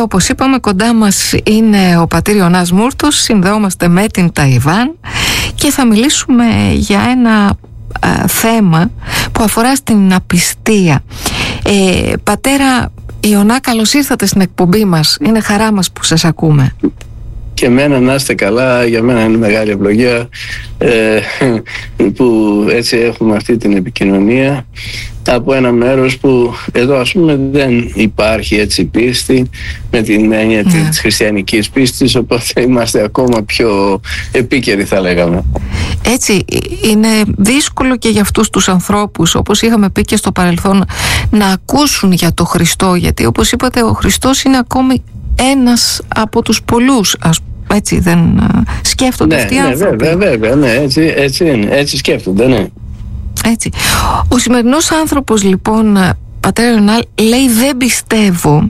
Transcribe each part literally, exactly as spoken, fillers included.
όπως είπαμε, κοντά μας είναι ο πατήρ Ιωνάς Μούρτος. Συνδεόμαστε με την Ταϊβάν και θα μιλήσουμε για ένα α, θέμα που αφορά στην απιστία. ε, Πατέρα Ιωνά, καλώς ήρθατε στην εκπομπή μας. Είναι χαρά μας που σας ακούμε. Και εμένα να είστε καλά, για μένα είναι μεγάλη ευλογία ε, που έτσι έχουμε αυτή την επικοινωνία από ένα μέρος που εδώ, ας πούμε, δεν υπάρχει έτσι πίστη με την έννοια yeah. της χριστιανικής πίστης, οπότε είμαστε ακόμα πιο επίκαιροι, θα λέγαμε. Έτσι είναι δύσκολο και για αυτούς τους ανθρώπους, όπως είχαμε πει και στο παρελθόν, να ακούσουν για το Χριστό, γιατί όπως είπατε ο Χριστός είναι ακόμη ένας από τους πολλούς, ας πούμε. Έτσι δεν σκέφτονται ναι, αυτοί οι ναι, άνθρωποι? Βέβαια, βέβαια, ναι, έτσι, έτσι είναι, έτσι σκέφτονται, ναι. Έτσι. Ο σημερινός άνθρωπος, λοιπόν, πατέρα Ιωνά, λέει δεν πιστεύω,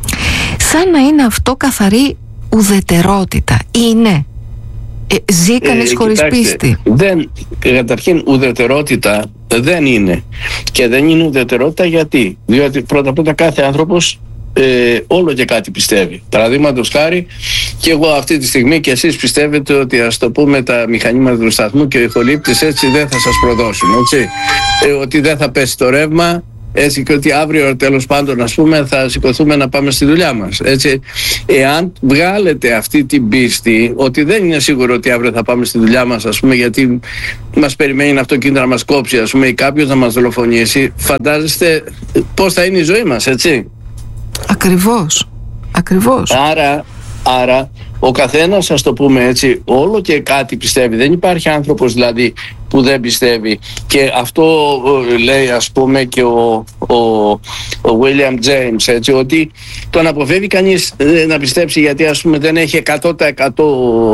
σαν να είναι αυτό καθαρή ουδετερότητα. Είναι. Ε, ζει κανείς ε, χωρίς κοιτάξτε, πίστη? Δεν, καταρχήν ουδετερότητα δεν είναι. Και δεν είναι ουδετερότητα γιατί? Διότι πρώτα απ' όλα κάθε άνθρωπος Ε, όλο και κάτι πιστεύει. Παραδείγματος χάρη, και εγώ αυτή τη στιγμή και εσείς πιστεύετε ότι, ας το πούμε, τα μηχανήματα του σταθμού και ο ηχολήπτης έτσι δεν θα σας προδώσουν, έτσι. Ε, ότι δεν θα πέσει το ρεύμα, έτσι, και ότι αύριο τέλος πάντων, ας πούμε, θα σηκωθούμε να πάμε στη δουλειά μας, έτσι. Εάν βγάλετε αυτή την πίστη ότι δεν είναι σίγουρο ότι αύριο θα πάμε στη δουλειά μας, ας πούμε, γιατί μας περιμένει ένα αυτοκίνητο να μας κόψει, ας πούμε, ή κάποιος να μας δολοφονήσει, φαντάζεστε πώς θα είναι η ζωή μας, έτσι. Ακριβώς, ακριβώς. Άρα, άρα ο καθένας, ας το πούμε έτσι, όλο και κάτι πιστεύει. Δεν υπάρχει άνθρωπος δηλαδή που δεν πιστεύει. Και αυτό λέει, ας πούμε, και ο, ο, ο William James, έτσι, ότι τον αποφεύγει κανείς να πιστέψει γιατί, ας πούμε, δεν έχει εκατό τοις εκατό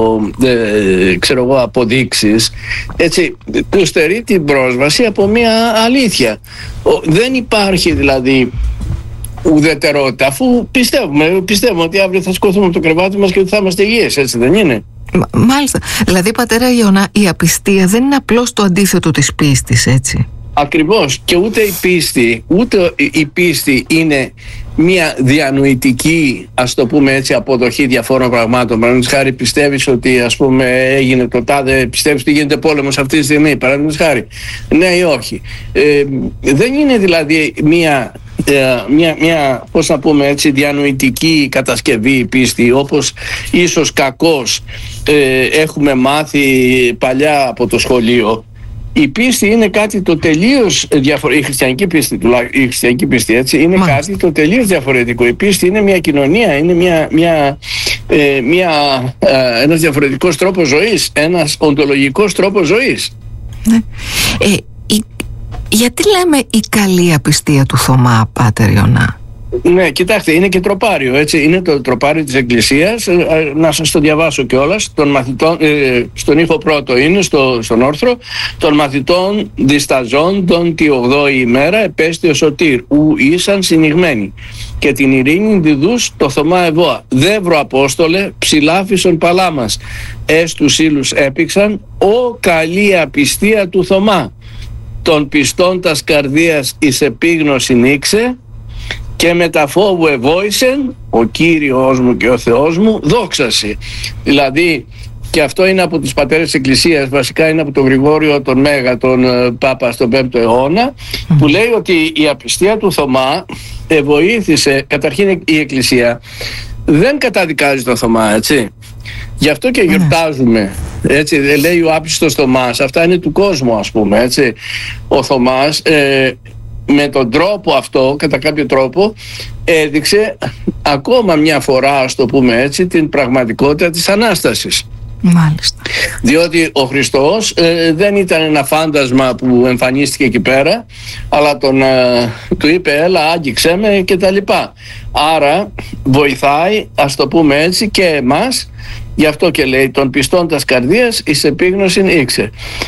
ε, ξέρω εγώ, αποδείξεις, έτσι, του στερεί την πρόσβαση από μια αλήθεια. Ο, δεν υπάρχει δηλαδή ουδετερότητα, αφού πιστεύουμε, πιστεύουμε ότι αύριο θα σκοθούμε από το κρεβάτι μας και ότι θα είμαστε υγιείς, έτσι δεν είναι? Μα, μάλιστα. Δηλαδή, πατέρα Ιωνά, η απιστία δεν είναι απλώς το αντίθετο της πίστης, έτσι? Ακριβώς. Και ούτε η πίστη, ούτε η πίστη είναι μια διανοητική, ας το πούμε έτσι, αποδοχή διαφόρων πραγμάτων. Παραδείγματος χάρη, πιστεύεις ότι, ας πούμε, έγινε το τάδε, πιστεύεις ότι γίνεται πόλεμος αυτή τη στιγμή, παραδείγματος χάρη. Ναι ή όχι. Ε, δεν είναι δηλαδή μια Μια, μια, πώς να πούμε έτσι, διανοητική κατασκευή πίστη, όπως ίσως κακώς ε, έχουμε μάθει παλιά από το σχολείο. Η πίστη είναι κάτι το τελείως διαφορετικό. Η χριστιανική πίστη, η χριστιανική πίστη έτσι, είναι Μάλιστα. κάτι το τελείως διαφορετικό. Η πίστη είναι μια κοινωνία, είναι μια, μια, ε, μια, ε, ένας διαφορετικός τρόπος ζωής, ένας οντολογικός τρόπος ζωής. Ναι. Ε, η Γιατί λέμε η καλή απιστία του Θωμά, πάτερ Ιωνά? Ναι, κοιτάξτε, είναι και τροπάριο, έτσι. Είναι το τροπάριο της Εκκλησίας. Να σας το διαβάσω κιόλας. Των μαθητών, ε, στον ήχο πρώτο είναι, στο, στον όρθρο. Των μαθητών δισταζόντων τη ογδόη ημέρα επέστη ο Σωτήρ, ου ήσαν συνηγμένοι. Και την ειρήνη διδούς το Θωμά ευώα. Δεύρο Απόστολε, ψηλάφισον παλάμας. Εσ τους ήλους έπηξαν, ο καλή απιστία του Θωμά. Των πιστών τας καρδίας εις επίγνωσιν ήξε και με τα φόβου ευόησεν ο Κύριος μου και ο Θεός μου δόξαση. Δηλαδή, και αυτό είναι από τους πατέρες της Εκκλησίας, βασικά είναι από τον Γρηγόριο τον Μέγα, τον uh, Πάπα στον πέμπτο αιώνα, που λέει ότι η απιστία του Θωμά βοήθησε, καταρχήν η Εκκλησία δεν καταδικάζει τον Θωμά, έτσι. Γι' αυτό και γιορτάζουμε, έτσι, λέει ο άπιστος Θωμάς, αυτά είναι του κόσμου, ας πούμε, έτσι. Ο Θωμάς ε, με τον τρόπο αυτό, κατά κάποιο τρόπο, έδειξε ακόμα μια φορά, ας το πούμε έτσι, την πραγματικότητα της Ανάστασης. Μάλιστα. Διότι ο Χριστός ε, δεν ήταν ένα φάντασμα που εμφανίστηκε εκεί πέρα, αλλά τον, ε, του είπε έλα άγγιξέ με και τα λοιπά. Άρα βοηθάει, ας το πούμε έτσι, και εμάς. Γι' αυτό και λέει των πιστών τας καρδίας εις επίγνωσιν ήξε.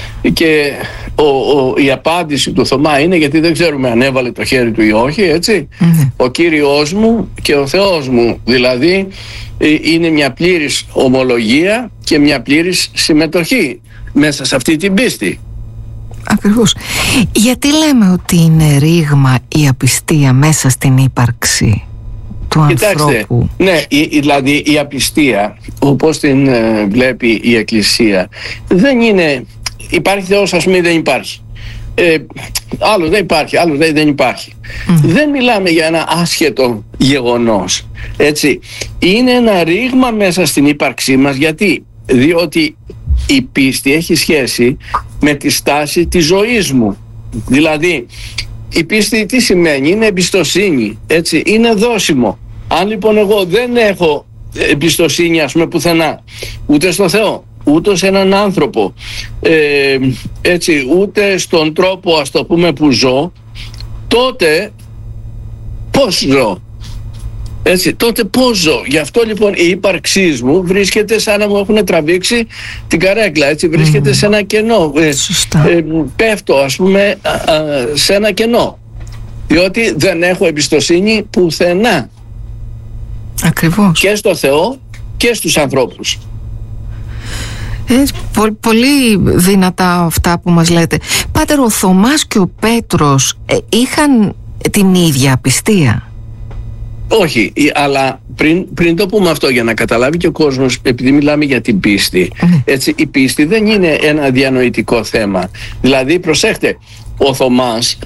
Και ο, ο, η απάντηση του Θωμά είναι, γιατί δεν ξέρουμε αν έβαλε το χέρι του ή όχι, έτσι, mm-hmm. ο Κύριος μου και ο Θεός μου. Δηλαδή είναι μια πλήρης ομολογία και μια πλήρης συμμετοχή μέσα σε αυτή την πίστη. Ακριβώς. Γιατί λέμε ότι είναι ρήγμα η απιστία μέσα στην ύπαρξη του Κοιτάξτε, ανθρώπου. Ναι, η, δηλαδή η απιστία, όπως την ε, βλέπει η Εκκλησία, δεν είναι υπάρχει Θεός, ας πούμε, δεν υπάρχει. Ε, άλλο δεν υπάρχει, άλλο δεν, δεν υπάρχει. Mm. Δεν μιλάμε για ένα άσχετο γεγονός, έτσι. Είναι ένα ρήγμα μέσα στην ύπαρξή μας. Γιατί? Διότι η πίστη έχει σχέση με τη στάση της ζωής μου. Δηλαδή η πίστη τι σημαίνει? Είναι εμπιστοσύνη, έτσι, είναι δώσιμο. Αν λοιπόν εγώ δεν έχω εμπιστοσύνη, ας πούμε, πουθενά, ούτε στο Θεό, ούτε σε έναν άνθρωπο, ε, έτσι, ούτε στον τρόπο, ας το πούμε, που ζω, τότε πώς ζω? Έτσι, τότε πώς ζω? Γι' αυτό λοιπόν η ύπαρξή μου βρίσκεται σαν να μου έχουν τραβήξει την καρέκλα, έτσι, βρίσκεται mm. σε ένα κενό. Ε, ε, πέφτω, ας πούμε, α, α, σε ένα κενό, διότι δεν έχω εμπιστοσύνη πουθενά. Ακριβώς. Και στο Θεό και στους ανθρώπους. Ε, πο, πολύ δυνατά αυτά που μας λέτε. Πάτερ, ο Θωμάς και ο Πέτρος ε, είχαν την ίδια απιστία? Όχι, αλλά πριν, πριν το πούμε αυτό, για να καταλάβει και ο κόσμος, επειδή μιλάμε για την πίστη, mm. έτσι, η πίστη δεν είναι ένα διανοητικό θέμα. Δηλαδή, προσέχτε, ο Θωμάς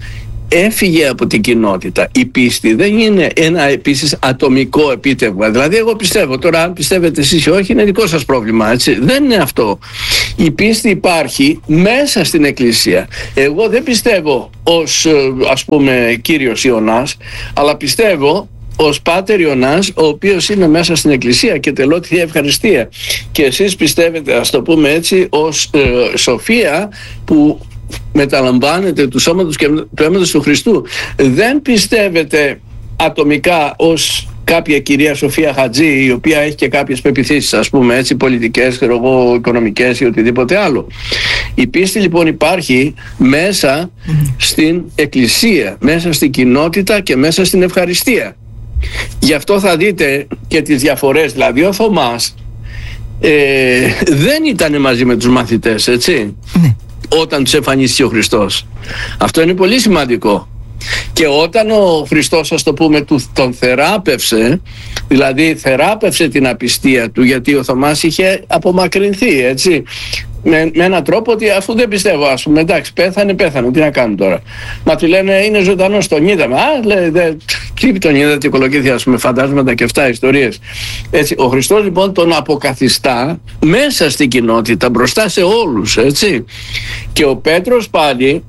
έφυγε από την κοινότητα. Η πίστη δεν είναι ένα επίσης ατομικό επίτευγμα. Δηλαδή, εγώ πιστεύω, τώρα αν πιστεύετε εσείς ή όχι είναι δικό σας πρόβλημα, έτσι. Δεν είναι αυτό. Η πίστη υπάρχει μέσα στην Εκκλησία. Εγώ δεν πιστεύω ως, ας πούμε, Κύριος Ιωνάς, αλλά πιστεύω ως Πάτερ Ιωνάς, ο οποίος είναι μέσα στην Εκκλησία και τελώ τη Θεία Ευχαριστία. Και εσείς πιστεύετε, ας το πούμε έτσι, ως ε, Σοφία που μεταλαμβάνεται του σώματος και του αίματος του Χριστού. Δεν πιστεύετε ατομικά ως κάποια κυρία Σοφία Χατζή, η οποία έχει και κάποιες πεποιθήσεις, ας πούμε έτσι, πολιτικές, εγώ, οικονομικές ή οτιδήποτε άλλο. Η πίστη λοιπόν υπάρχει μέσα mm. στην Εκκλησία, μέσα στην κοινότητα και μέσα στην ευχαριστία. Γι' αυτό θα δείτε και τις διαφορές. Δηλαδή ο Θωμάς ε, δεν ήταν μαζί με τους μαθητές, έτσι, mm. όταν τους εμφανίστηκε ο Χριστός. Αυτό είναι πολύ σημαντικό. Και όταν ο Χριστός, ας το πούμε, τον θεράπευσε, δηλαδή θεράπευσε την απιστία του, γιατί ο Θωμάς είχε απομακρυνθεί, έτσι, με, με έναν τρόπο ότι αφού δεν πιστεύω, ας πούμε, εντάξει, πέθανε, πέθανε, τι να κάνω τώρα? Μα του λένε είναι ζωντανός, τον είδαμε. Α, λέει, δε, τι τον είδατε, κολοκύθι, ας πούμε, φαντάσματα και αυτά ιστορίες. Έτσι, ο Χριστός λοιπόν τον αποκαθιστά μέσα στην κοινότητα, μπροστά σε όλους, έτσι. Και ο Πέτρος πάλι,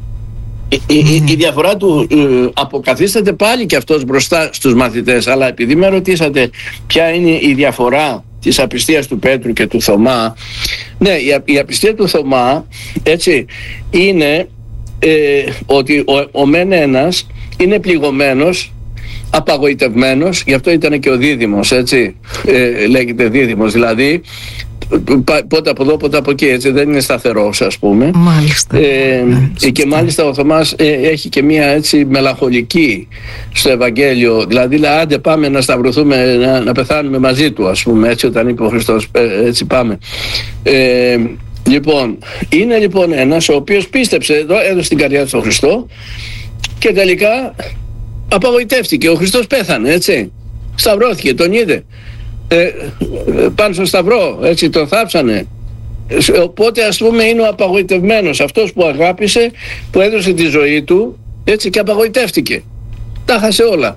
Η, η, η διαφορά του ε, αποκαθίσταται πάλι και αυτός μπροστά στους μαθητές. Αλλά επειδή με ρωτήσατε ποια είναι η διαφορά της απιστίας του Πέτρου και του Θωμά, ναι, η, η απιστία του Θωμά, έτσι, είναι ε, ότι ο, ο μεν ένας είναι πληγωμένος, απαγοητευμένος, γι' αυτό ήταν και ο δίδυμος, έτσι, ε, λέγεται δίδυμος, δηλαδή πότε από εδώ, πότε από εκεί, έτσι, δεν είναι σταθερός, ας πούμε. Μάλιστα. Ε, μάλιστα. Και μάλιστα ο Θωμάς ε, έχει και μία έτσι μελαγχολική στο Ευαγγέλιο, δηλαδή λέει, άντε πάμε να σταυρωθούμε, να, να πεθάνουμε μαζί του, ας πούμε, έτσι, όταν είπε ο Χριστός, ε, έτσι πάμε. Ε, λοιπόν, είναι λοιπόν ένας ο οποίος πίστεψε, εδώ, έδωσε την καρδιά του στον Χριστό και τελικά απογοητεύτηκε. Ο Χριστός πέθανε, έτσι, σταυρώθηκε, τον είδε. Ε, πάνω στο σταυρό, έτσι, τον θάψανε. Οπότε, ας πούμε, είναι ο απαγοητευμένος, αυτός που αγάπησε, που έδωσε τη ζωή του, έτσι, και απαγοητεύτηκε, τα χάσε όλα.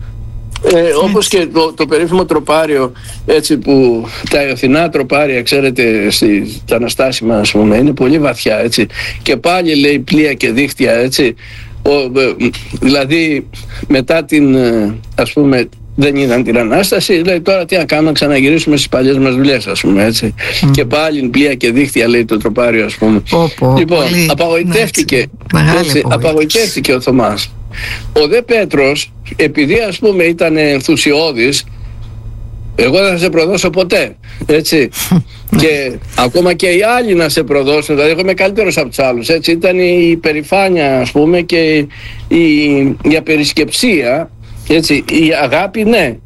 Ε, όπως και το, το περίφημο τροπάριο, έτσι, που τα ευθυνά τροπάρια, ξέρετε, στη, τα αναστάσιμα, ας πούμε, είναι πολύ βαθιά, έτσι, και πάλι λέει πλοία και δίχτυα, έτσι. Ο, ε, δηλαδή μετά την, ας πούμε, δεν είδαν την Ανάσταση, λέει τώρα τι να κάνουμε, να ξαναγυρίσουμε στις παλιές μας δουλειές, ας πούμε, έτσι. Mm. Και πάλι πλοία και δίχτυα, λέει το τροπάριο, ας πούμε. Oh, oh, λοιπόν, πολύ, απαγοητεύτηκε, έτσι, απαγοητεύτηκε ο Θωμάς. Ο δε Πέτρος, επειδή, ας πούμε, ήταν ενθουσιώδης, εγώ δεν θα σε προδώσω ποτέ, έτσι. Και ακόμα και οι άλλοι να σε προδώσουν, δηλαδή εγώ είμαι καλύτερος από τους άλλους, έτσι. Ήταν η υπερηφάνεια, ας πούμε, και η, η απερισκεψία, έτσι, η αγάπη, ναι,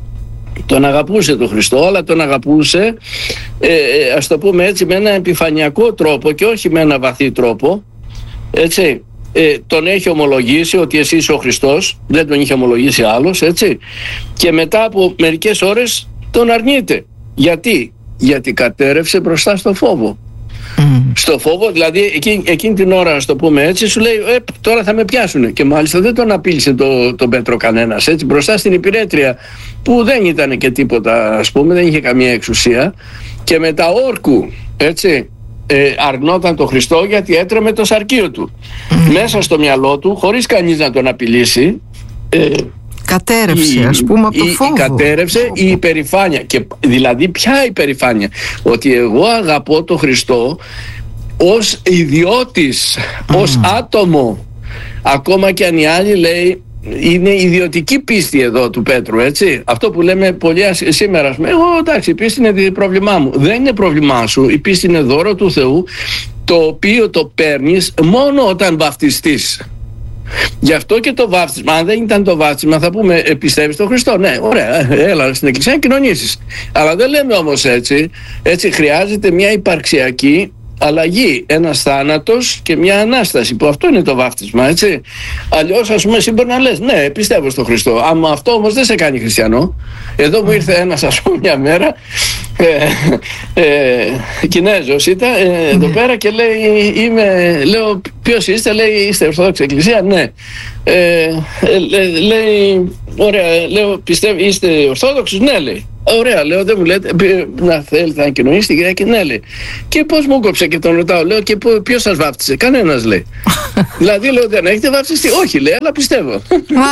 τον αγαπούσε τον Χριστό, αλλά τον αγαπούσε, ε, ας το πούμε έτσι, με ένα επιφανειακό τρόπο και όχι με ένα βαθύ τρόπο, έτσι. ε, τον έχει ομολογήσει ότι εσύ είσαι ο Χριστός, δεν τον είχε ομολογήσει άλλος, έτσι, και μετά από μερικές ώρες τον αρνείται. Γιατί? Γιατί κατέρευσε μπροστά στο φόβο. Mm. Στο φόβο, δηλαδή εκείνη, εκείνη την ώρα, να το πούμε έτσι, σου λέει ε, τώρα θα με πιάσουνε. Και μάλιστα δεν τον απείλησε το, τον Πέτρο κανένας, έτσι, μπροστά στην υπηρέτρια που δεν ήταν και τίποτα, ας πούμε, δεν είχε καμία εξουσία, και με τα όρκου, έτσι, ε, αρνόταν τον Χριστό γιατί έτρεμε το σαρκείο του. Mm. Μέσα στο μυαλό του, χωρίς κανείς να τον απειλήσει, ε, κατέρευσε, η, ας πούμε, από το φόβο. Η, κατέρευσε η υπερηφάνεια. Και δηλαδή ποια υπερηφάνεια? Ότι εγώ αγαπώ τον Χριστό ως ιδιώτης, mm. ως άτομο, ακόμα και αν οι άλλοι, λέει, είναι ιδιωτική πίστη εδώ του Πέτρου, έτσι. Αυτό που λέμε πολλοί σήμερα, εγώ εντάξει, η πίστη είναι πρόβλημά μου. Δεν είναι πρόβλημά σου, η πίστη είναι δώρο του Θεού, το οποίο το παίρνεις μόνο όταν βαφτιστείς. Γι' αυτό και το βάφτισμα, αν δεν ήταν το βάφτισμα, θα πούμε ε, πιστεύεις στον Χριστό. Ναι, ωραία, έλα στην εκκλησία να κοινωνήσεις. Αλλά δεν λέμε όμως έτσι. Έτσι χρειάζεται μια υπαρξιακή αλλαγή, ένας θάνατος και μια Ανάσταση, που αυτό είναι το βάφτισμα, έτσι. Αλλιώς, ας πούμε, εσύ μπορεί να λες ναι, πιστεύω στον Χριστό, άμα αυτό όμως δεν σε κάνει χριστιανό. Εδώ μου ήρθε ένας, ας πούμε, μια μέρα, ε, ε, Κινέζος ήταν, ε, εδώ πέρα, και λέει, είμαι, λέω, ποιος είστε? Λέει, είστε Ορθόδοξη Εκκλησία? Ναι. Ε, ε, λέει, ωραία, λέω, πιστεύω, είστε Ορθόδοξος? Ναι, λέει. Ωραία, λέω, δεν μου λέτε να θέλετε να κοινωνήσει την Κυριακή? Ναι, λέει. Και πώς μου κόψε? Και τον ρωτάω, λέω, και ποιος σας βάφτισε? Κανένας, λέει. Δηλαδή, λέω, δεν έχετε βάφτιστεί? Όχι, λέει, αλλά πιστεύω.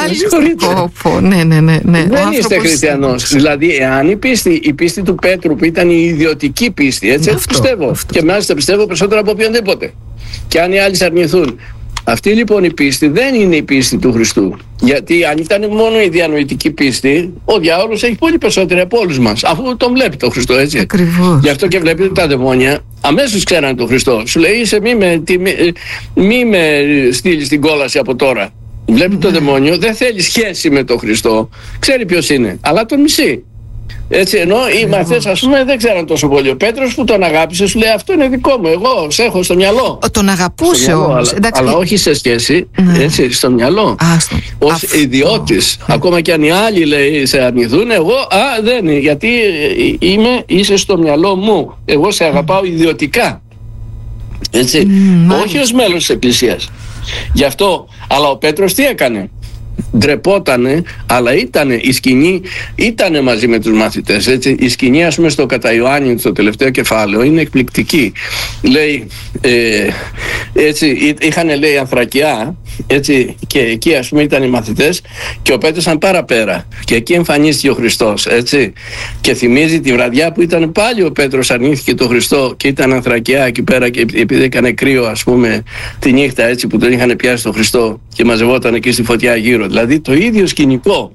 Μάλιστα. Ναι, ναι, ναι, ναι. Δεν είστε χριστιανός. Δηλαδή, εάν η πίστη, η πίστη του Πέτρου, που ήταν η ιδιωτική πίστη, έτσι, αυτό, πιστεύω. Αυτό. Και μάλιστα πιστεύω περισσότερο από οποιονδήποτε. Και αν οι άλλοι αρνηθούν. Αυτή λοιπόν η πίστη δεν είναι η πίστη του Χριστού. Γιατί αν ήταν μόνο η διανοητική πίστη, ο διάολος έχει πολύ περισσότερη από όλους μας, αφού τον βλέπει τον Χριστό, έτσι. Ακριβώς. Γι' αυτό και βλέπετε τα δαιμόνια αμέσως ξέρανε τον Χριστό. Σου λέει, είσαι, μη με, μη, μη με στείλεις στην κόλαση από τώρα. Βλέπει mm. το δαιμόνιο, δεν θέλει σχέση με τον Χριστό, ξέρει ποιος είναι, αλλά τον μισεί. Έτσι, ενώ οι μαθητές, ας πούμε, δεν ξέραν τόσο πολύ. Ο Πέτρος που τον αγάπησε, σου λέει, αυτό είναι δικό μου, εγώ σε έχω στο μυαλό. Τον αγαπούσε μυαλό, όμως. Αλλά, εντάξει, αλλά όχι σε σχέση, ναι. Έτσι, στο μυαλό. Άστο. Ως αυτό. ιδιώτης. Ναι. Ακόμα και αν οι άλλοι, λέει, σε αρνηθούν, εγώ, α, δεν είναι, γιατί είμαι, είσαι στο μυαλό μου. Εγώ σε αγαπάω ιδιωτικά. Έτσι. Mm, όχι ως μέλος της Εκκλησίας. Γι' αυτό, αλλά ο Πέτρος τι έκανε? Ντρεπότανε, αλλά ήτανε η σκηνή, ήτανε μαζί με τους μαθητές, έτσι. Η σκηνή, ας πούμε, στο κατά Ιωάννη, στο τελευταίο κεφάλαιο, είναι εκπληκτική. Λέει, ε, έτσι, είχανε, λέει, ανθρακιά, έτσι, και εκεί, ας πούμε, ήταν οι μαθητές, και ο Πέτρος ήταν παραπέρα, και εκεί εμφανίστηκε ο Χριστός, έτσι. Και θυμίζει τη βραδιά που ήταν πάλι ο Πέτρος αρνήθηκε τον Χριστό, και ήταν ανθρακιά εκεί πέρα, και επειδή έκανε κρύο, ας πούμε, τη νύχτα, έτσι, που τον είχαν πιάσει τον Χριστό και μαζευόταν εκεί στη φωτιά γύρω. Δηλαδή το ίδιο σκηνικό,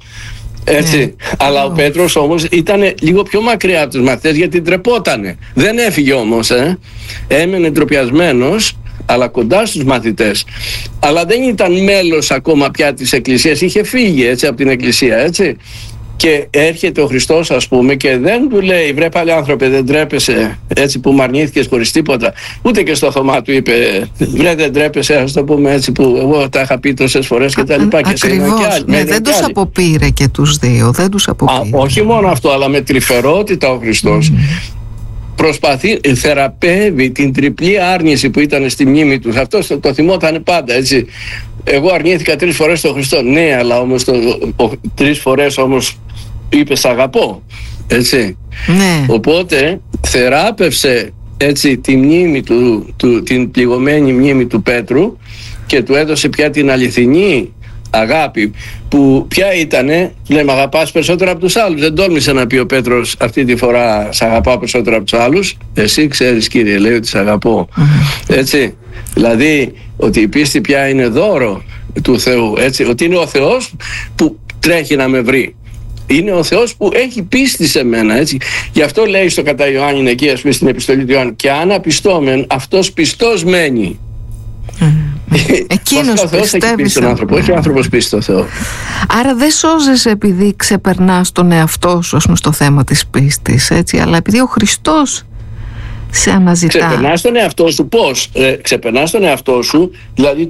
έτσι. Yeah. Αλλά ο Πέτρος όμως ήταν λίγο πιο μακριά από τους μαθητές, γιατί ντρεπότανε. Δεν έφυγε όμως, ε. έμενε ντροπιασμένος, αλλά κοντά στους μαθητές. Αλλά δεν ήταν μέλος ακόμα πια της Εκκλησίας, είχε φύγει, έτσι, από την Εκκλησία, έτσι. Και έρχεται ο Χριστός, ας πούμε, και δεν του λέει, βρε πάλι άνθρωπε, δεν τρέπεσαι, έτσι, που μ' αρνήθηκες χωρίς τίποτα. Ούτε και στο Θωμά του είπε, βρε δεν τρέπεσαι, ας το πούμε έτσι, που εγώ τα είχα πει τόσες φορές και τα λοιπά. Και ακριβώς, και άλλοι, ναι, δεν τους άλλοι. Αποπήρε και τους δύο, δεν τους αποπήρε. Α, όχι μόνο αυτό, αλλά με τρυφερότητα ο Χριστός. Mm. Προσπαθεί, θεραπεύει την τριπλή άρνηση που ήταν στη μνήμη του. Αυτό το, το θυμόταν πάντα, έτσι. Εγώ αρνήθηκα τρεις φορές τον Χριστό. Ναι, αλλά όμως το, ο, τρεις φορές όμως είπε σ' αγαπώ, έτσι. Ναι. Οπότε θεράπευσε, έτσι, τη μνήμη του, του, την πληγωμένη μνήμη του Πέτρου, και του έδωσε πια την αληθινή αγάπη, που πια ήτανε, λέμε, αγαπάς περισσότερο από τους άλλους. Δεν τόλμησε να πει ο Πέτρος αυτή τη φορά, σ' αγαπάω περισσότερο από τους άλλους. Εσύ ξέρεις, Κύριε, λέει, ότι σ' αγαπώ. Mm-hmm. Έτσι. Δηλαδή ότι η πίστη πια είναι δώρο του Θεού, έτσι. Ότι είναι ο Θεός που τρέχει να με βρει. Είναι ο Θεός που έχει πίστη σε μένα, έτσι. Γι' αυτό λέει στο κατά Ιωάννη, εκεί, ας πούμε, στην επιστολή του Ιωάννη, και αν απιστόμεν, αυτός πιστός μένει. Mm. Εκείνος ο Θεός έχει πίστη στον άνθρωπο, όχι ο άνθρωπος πίστη στο Θεό. Άρα δεν σώζεσαι επειδή ξεπερνάς τον εαυτό σου, ας πούμε, στο θέμα της πίστης, έτσι, αλλά επειδή ο Χριστός σε αναζητά. Ξεπερνάς τον εαυτό σου πώς? Ε, ξεπερνάς τον εαυτό σου, δηλαδή τον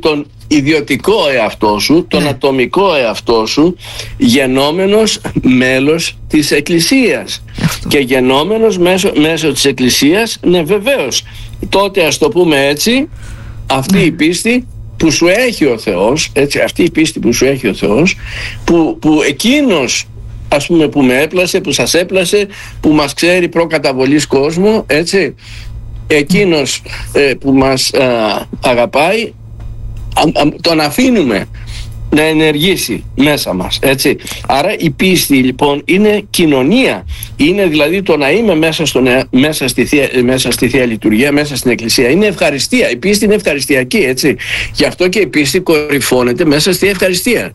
ιδιωτικό εαυτό σου, τον ναι. ατομικό εαυτό σου, γενόμενος μέλος της Εκκλησίας. Αυτό. Και γενόμενος μέσω, μέσω της Εκκλησίας, ναι, βεβαίως, τότε ας το πούμε έτσι, αυτή ναι. η πίστη που σου έχει ο Θεός, έτσι, αυτή η πίστη που σου έχει ο Θεός, που, που εκείνος, ας πούμε, που με έπλασε, που σας έπλασε, που μας ξέρει προκαταβολής κόσμο, έτσι, εκείνος ε, που μας ε, αγαπάει, α, α, τον αφήνουμε να ενεργήσει μέσα μας, έτσι. Άρα η πίστη λοιπόν είναι κοινωνία, είναι δηλαδή το να είμαι μέσα, στον, μέσα, στη θεία, μέσα στη Θεία Λειτουργία, μέσα στην Εκκλησία, είναι ευχαριστία, η πίστη είναι ευχαριστιακή, έτσι. Γι' αυτό και η πίστη κορυφώνεται μέσα στη ευχαριστία.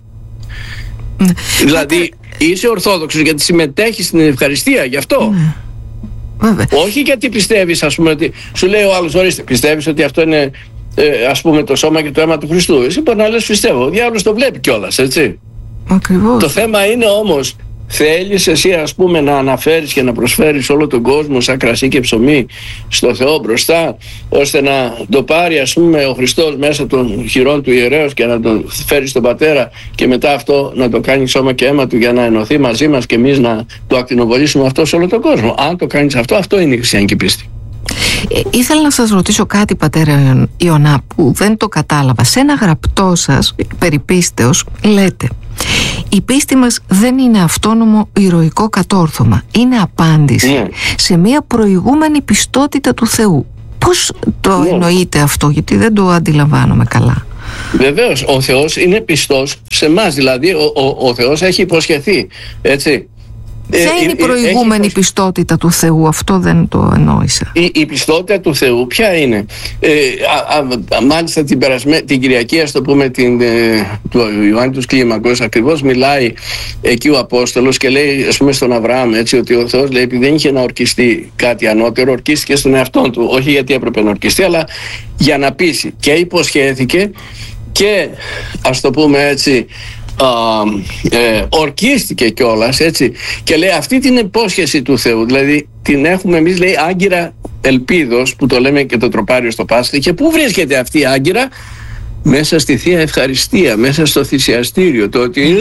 Mm. Δηλαδή είσαι Ορθόδοξος γιατί συμμετέχεις στην ευχαριστία, γι' αυτό. Mm. Βέβαια. Όχι γιατί πιστεύεις, ας πούμε, ότι σου λέει ο άλλος, ορίστε, πιστεύεις ότι αυτό είναι ε, ας πούμε το σώμα και το αίμα του Χριστού. Εσύ μπορεί να λες πιστεύω, ο διάβολος το βλέπει κιόλας, έτσι. Ακριβώς. Το θέμα είναι όμως, θέλεις εσύ, ας πούμε, να αναφέρεις και να προσφέρεις όλο τον κόσμο σαν κρασί και ψωμί στο Θεό μπροστά, ώστε να το πάρει, ας πούμε, ο Χριστός μέσα των χειρών του ιερέως και να τον φέρει στον Πατέρα και μετά αυτό να το κάνει σώμα και αίμα του για να ενωθεί μαζί μας και εμείς να το ακτινοβολήσουμε αυτό σε όλο τον κόσμο. Αν το κάνεις αυτό, αυτό είναι η χριστιανική πίστη. Ε, ήθελα να σας ρωτήσω κάτι, πατέρα Ιωνά, που δεν το κατάλαβα. Σε ένα γραπτό σας περί πίστεως λέτε: η πίστη μας δεν είναι αυτόνομο ηρωικό κατόρθωμα. Είναι απάντηση yeah. σε μια προηγούμενη πιστότητα του Θεού. Πώς το yeah. εννοείτε αυτό, γιατί δεν το αντιλαμβάνομαι καλά. Βεβαίως, ο Θεός είναι πιστός σε εμάς, δηλαδή ο, ο, ο Θεός έχει υποσχεθεί, έτσι. Ποια είναι η προηγούμενη έχει... πιστότητα του Θεού, αυτό δεν το εννοήσα. Η, η πιστότητα του Θεού ποια είναι? Ε, α, α, μάλιστα την, περασμέ, την Κυριακή, ας το πούμε, την, ε, του Ιωάννη του Κλίμακος, ακριβώς μιλάει εκεί ο Απόστολος και λέει, ας πούμε, στον Αβραάμ, έτσι, ότι ο Θεός, λέει, επειδή δεν είχε να ορκιστεί κάτι ανώτερο, ορκίστηκε στον εαυτό του, όχι γιατί έπρεπε να ορκιστεί, αλλά για να πείσει, και υποσχέθηκε και, ας το πούμε έτσι, Uh, ε, ορκίστηκε κιόλας, έτσι, και λέει αυτή την υπόσχεση του Θεού, δηλαδή την έχουμε εμείς, λέει, άγκυρα ελπίδος, που το λέμε και το τροπάριο στο Πάσχα. Και πού βρίσκεται αυτή η άγκυρα? Μέσα στη Θεία Ευχαριστία, μέσα στο θυσιαστήριο, το ότι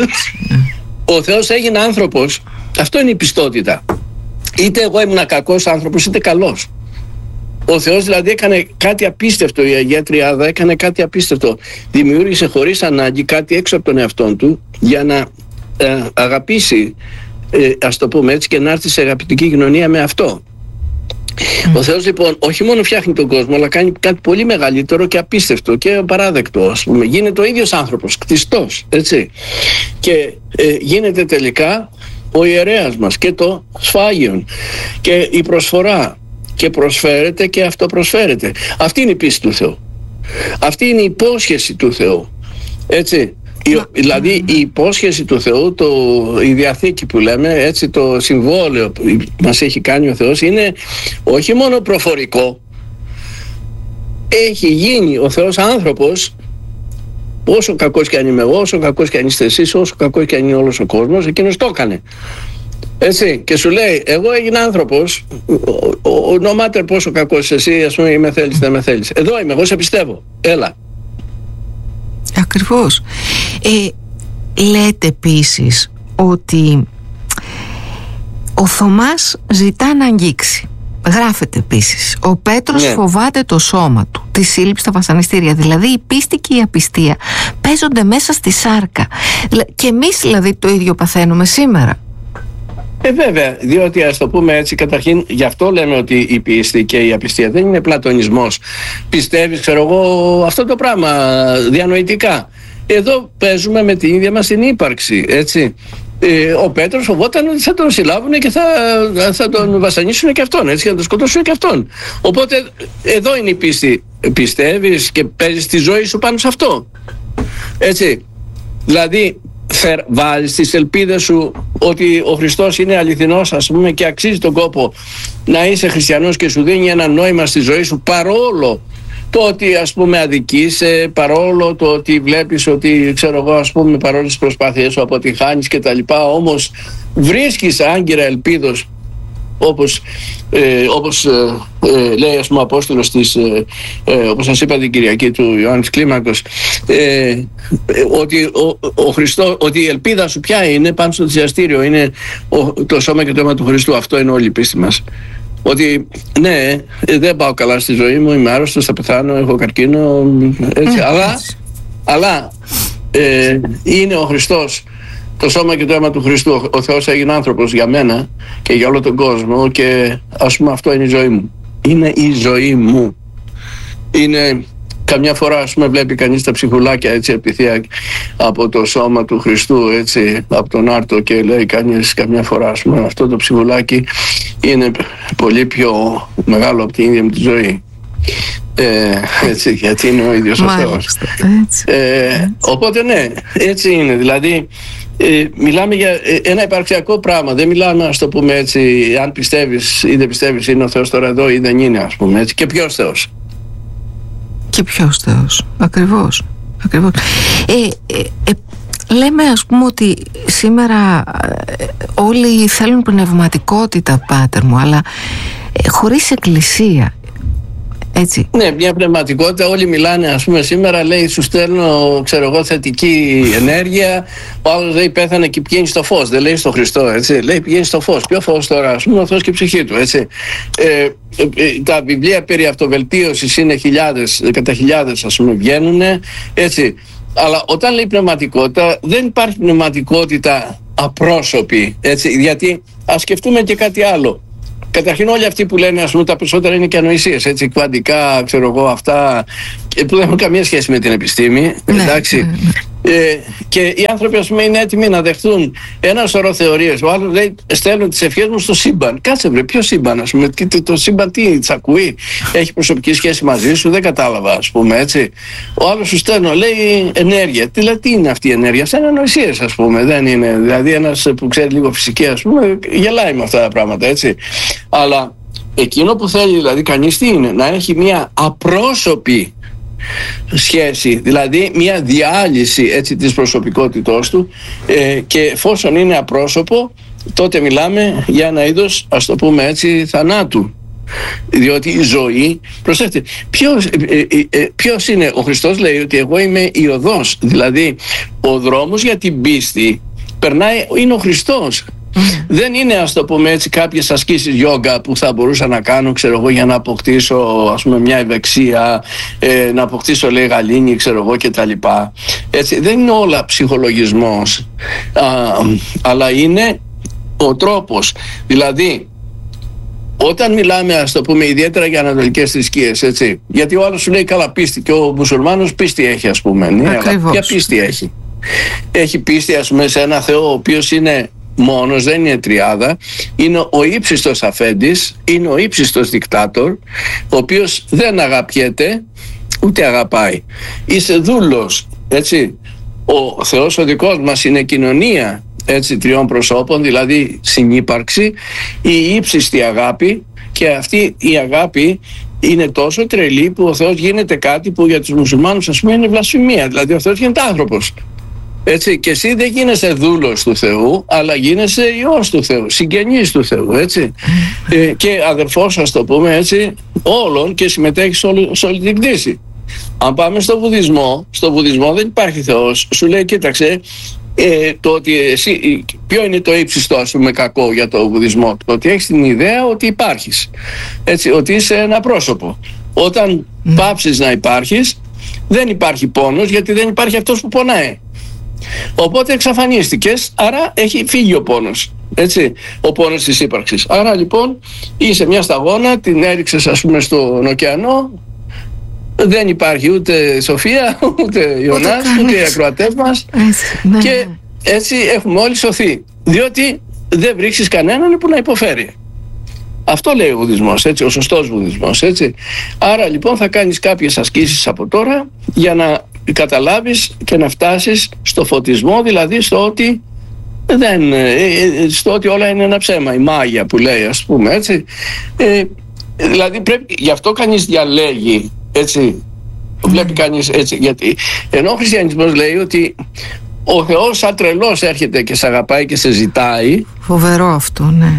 ο Θεός έγινε άνθρωπος. Αυτό είναι η πιστότητα. Είτε εγώ ήμουν κακός άνθρωπος είτε καλός. Ο Θεός δηλαδή έκανε κάτι απίστευτο, η Αγία Τριάδα έκανε κάτι απίστευτο. Δημιούργησε χωρίς ανάγκη κάτι έξω από τον εαυτόν του για να ε, αγαπήσει, ε, ας το πούμε έτσι, και να έρθει σε αγαπητική κοινωνία με αυτό. Mm. Ο Θεός λοιπόν όχι μόνο φτιάχνει τον κόσμο, αλλά κάνει κάτι πολύ μεγαλύτερο και απίστευτο και παράδεκτο, ας πούμε. Γίνεται ο ίδιος άνθρωπος, κτιστός, έτσι. Και ε, γίνεται τελικά ο ιερέας μας και το σφάγιον και η προσφορά. Και προσφέρεται και αυτό προσφέρεται. Αυτή είναι η πίστη του Θεού. Αυτή είναι η υπόσχεση του Θεού. Έτσι. Η, δηλαδή η υπόσχεση του Θεού, το, η Διαθήκη που λέμε, έτσι, το συμβόλαιο που μας έχει κάνει ο Θεός, είναι όχι μόνο προφορικό. Έχει γίνει ο Θεός άνθρωπος. Όσο κακός και αν είμαι εγώ, όσο κακός και αν είστε εσείς, όσο κακός και αν είναι όλος ο κόσμος, εκείνος το έκανε. Έτσι, και σου λέει, εγώ έγινα άνθρωπος, no matter πόσο κακός είσαι εσύ, ας πούμε, με θέλεις, δεν με θέλεις. Εδώ είμαι, εγώ σε πιστεύω, έλα. Ακριβώς. Ε, λέτε επίσης ότι ο Θωμάς ζητά να αγγίξει. Γράφεται επίσης, ο Πέτρος ναι. φοβάται το σώμα του, τη σύλληψη στα βασανιστήρια. Δηλαδή η πίστη και η απιστία παίζονται μέσα στη σάρκα. Και εμείς δηλαδή το ίδιο παθαίνουμε σήμερα. Ε, βέβαια, διότι ας το πούμε έτσι, καταρχήν γι' αυτό λέμε ότι η πίστη και η απιστία δεν είναι πλατωνισμός. Πιστεύεις, ξέρω εγώ, αυτό το πράγμα διανοητικά. Εδώ παίζουμε με την ίδια μας την ύπαρξη, έτσι. Ε, ο Πέτρος φοβόταν ότι θα τον συλλάβουν και θα, θα τον βασανίσουν και αυτόν, έτσι, και θα τον σκοτώσουν και αυτόν. Οπότε εδώ είναι η πίστη. Πιστεύεις και παίζεις τη ζωή σου πάνω σε αυτό, έτσι. Δηλαδή βάζεις τις ελπίδες σου ότι ο Χριστός είναι αληθινός, ας πούμε, και αξίζει τον κόπο να είσαι χριστιανός και σου δίνει ένα νόημα στη ζωή σου, παρόλο το ότι, ας πούμε, αδικείσαι, παρόλο το ότι βλέπεις ότι, ξέρω εγώ, ας πούμε, παρόλο τις προσπάθειές σου αποτυχάνεις και τα λοιπά, όμως βρίσκεις άγκυρα ελπίδος όπως, ε, όπως ε, ε, λέει ας πούμε ο Απόστολος της, ε, ε, όπως σας είπα την Κυριακή του Ιωάννης Κλίμακος, ε, ε, ότι, ο, ο Χριστός, ότι η ελπίδα σου ποια είναι? Πάνω στο θυσιαστήριο είναι ο, το σώμα και το αίμα του Χριστού. Αυτό είναι όλη η πίστη μας. Ότι ναι, δεν πάω καλά στη ζωή μου, είμαι άρρωστος, θα πεθάνω, έχω καρκίνο, έτσι, αλλά, αλλά ε, είναι ο Χριστός, το σώμα και το αίμα του Χριστού. Ο Θεός έγινε άνθρωπος για μένα και για όλο τον κόσμο, και ας πούμε αυτό είναι η ζωή μου. Είναι η ζωή μου. Είναι καμιά φορά, ας πούμε, βλέπει κανείς τα ψυχουλάκια έτσι επιθεία από το σώμα του Χριστού, έτσι, από τον άρτο, και λέει κανείς καμιά φορά, ας πούμε, αυτό το ψυχουλάκι είναι πολύ πιο μεγάλο από την ίδια μου τη ζωή. Ε, έτσι, γιατί είναι ο ίδιος ο Θεός. Ε, οπότε ναι, έτσι είναι. Δηλαδή ε, μιλάμε για ένα υπαρξιακό πράγμα. Δεν μιλάμε, ας το πούμε έτσι, αν πιστεύεις ή δεν πιστεύεις είναι ο Θεός τώρα εδώ ή δεν είναι, ας πούμε έτσι. Και ποιος Θεός? Και ποιος Θεός? Ακριβώς, ακριβώς. Ε, ε, ε, λέμε ας πούμε ότι σήμερα ε, όλοι θέλουν πνευματικότητα, πάτερ μου, αλλά ε, χωρίς εκκλησία. Έτσι. Ναι, μια πνευματικότητα. Όλοι μιλάνε, ας πούμε, σήμερα λέει σου στέλνω, ξέρω εγώ, θετική ενέργεια. Ο άλλος λέει πέθανε και πηγαίνει στο φως. Δεν λέει στο Χριστό, έτσι. Λέει πηγαίνει στο φως. Ποιο φως τώρα? Ας πούμε ο Θεός και η ψυχή του, έτσι. Ε, ε, τα βιβλία περί αυτοβελτίωσης είναι χιλιάδες, κατά χιλιάδες, ας πούμε, βγαίνουν, έτσι. Αλλά όταν λέει πνευματικότητα, δεν υπάρχει πνευματικότητα απρόσωπη, έτσι. Γιατί ας σκεφτούμε και κάτι άλλο. Καταρχήν όλοι αυτοί που λένε, ας πούμε, τα περισσότερα είναι και ανοησίες, έτσι, κουαντικά, ξέρω εγώ, αυτά που δεν έχουν καμία σχέση με την επιστήμη, ναι, εντάξει. ναι, ναι. Ε, και οι άνθρωποι, ας πούμε, είναι έτοιμοι να δεχτούν ένα σωρό θεωρίες. Ο άλλος λέει στέλνουν τις ευχές μου στο σύμπαν. Κάτσε βρε, ποιο σύμπαν, ας πούμε? Το, το σύμπαν τι τς ακούει? Έχει προσωπική σχέση μαζί σου? Δεν κατάλαβα, ας πούμε, έτσι. Ο άλλος σου στέλνω, λέει ενέργεια. Τι, λέει, τι είναι αυτή η ενέργεια? Σαν ανοησίες, ας πούμε. Δεν είναι. Δηλαδή ένας που ξέρει λίγο φυσική, ας πούμε, γελάει με αυτά τα πράγματα, έτσι. Αλλά εκείνο που θέλει δηλαδή κανείς τι είναι? Να έχει μια απρόσωπη σχέση, δηλαδή μια διάλυση, έτσι, της προσωπικότητός του, ε, και εφόσον είναι απρόσωπο, τότε μιλάμε για ένα είδος, ας το πούμε έτσι, θανάτου. Διότι η ζωή, προσέξτε, ποιος, ε, ε, ε, ποιος είναι? Ο Χριστός λέει ότι εγώ είμαι η οδός, δηλαδή ο δρόμος για την πίστη περνάει, είναι ο Χριστός. Mm. Δεν είναι, ας το πούμε έτσι, κάποιες ασκήσεις γιόγκα που θα μπορούσα να κάνω, ξέρω εγώ, για να αποκτήσω, ας πούμε, μια ευεξία, ε, να αποκτήσω, λέει, γαλήνη, ξέρω εγώ, και τα λοιπά. Έτσι, δεν είναι όλα ψυχολογισμός, α, αλλά είναι ο τρόπος. Δηλαδή, όταν μιλάμε, ας το πούμε, ιδιαίτερα για ανατολικές θρησκείες, έτσι, γιατί ο άλλος σου λέει καλά πίστη, και ο μουσουλμάνος πίστη έχει, ας πούμε. Ναι, αλλά ποια πίστη έχει? Έχει πίστη, ας πούμε, σε ένα Θεό ο οποίος είναι μόνος, δεν είναι τριάδα, είναι ο ύψιστος αφέντης, είναι ο ύψιστος δικτάτορ, ο οποίος δεν αγαπιέται ούτε αγαπάει. Είσαι δούλος, έτσι. Ο Θεός ο δικός μας είναι κοινωνία, έτσι, τριών προσώπων, δηλαδή συνύπαρξη, η ύψιστη αγάπη, και αυτή η αγάπη είναι τόσο τρελή που ο Θεός γίνεται κάτι που για τους μουσουλμάνους, ας πούμε, είναι βλασφημία. Δηλαδή ο Θεός γίνεται άνθρωπος. Έτσι, και εσύ δεν γίνεσαι δούλος του Θεού, αλλά γίνεσαι υιός του Θεού, συγγενής του Θεού, έτσι. ε, και αδερφός, ας το πούμε έτσι, όλων, και συμμετέχεις σε όλη, σε όλη την κτήση. Αν πάμε στο βουδισμό, στο βουδισμό δεν υπάρχει Θεός. Σου λέει, κοίταξε, ε, το ότι εσύ, ποιο είναι το ύψιστο, ας πούμε, κακό για το βουδισμό? Το ότι έχεις την ιδέα ότι υπάρχεις, έτσι, ότι είσαι ένα πρόσωπο. Όταν mm. πάψεις να υπάρχεις, δεν υπάρχει πόνος, γιατί δεν υπάρχει αυτός που πονάει. Οπότε εξαφανίστηκες, άρα έχει φύγει ο πόνος, έτσι, ο πόνος της ύπαρξης. Άρα λοιπόν είσαι μια σταγόνα, την έριξες, ας πούμε, στον ωκεανό, δεν υπάρχει ούτε Σοφία, ούτε Ιωνάς, ούτε οι ακροατές μας, ναι. Και έτσι έχουμε όλοι σωθεί, διότι δεν βρίσκεις κανέναν που να υποφέρει. Αυτό λέει ο βουδισμός, έτσι, ο σωστός βουδισμός, έτσι. Άρα λοιπόν θα κάνεις κάποιες ασκήσεις από τώρα για να καταλάβεις και να φτάσεις στο φωτισμό, δηλαδή στο ότι δεν, στο ότι όλα είναι ένα ψέμα, η μάγια που λέει, ας πούμε, έτσι. Ε, δηλαδή πρέπει, γι' αυτό κανείς διαλέγει, έτσι, βλέπει κανείς, έτσι, γιατί ενώ ο χριστιανισμός λέει ότι ο Θεός σαν τρελός έρχεται και σε αγαπάει και σε ζητάει. Φοβερό αυτό, ναι.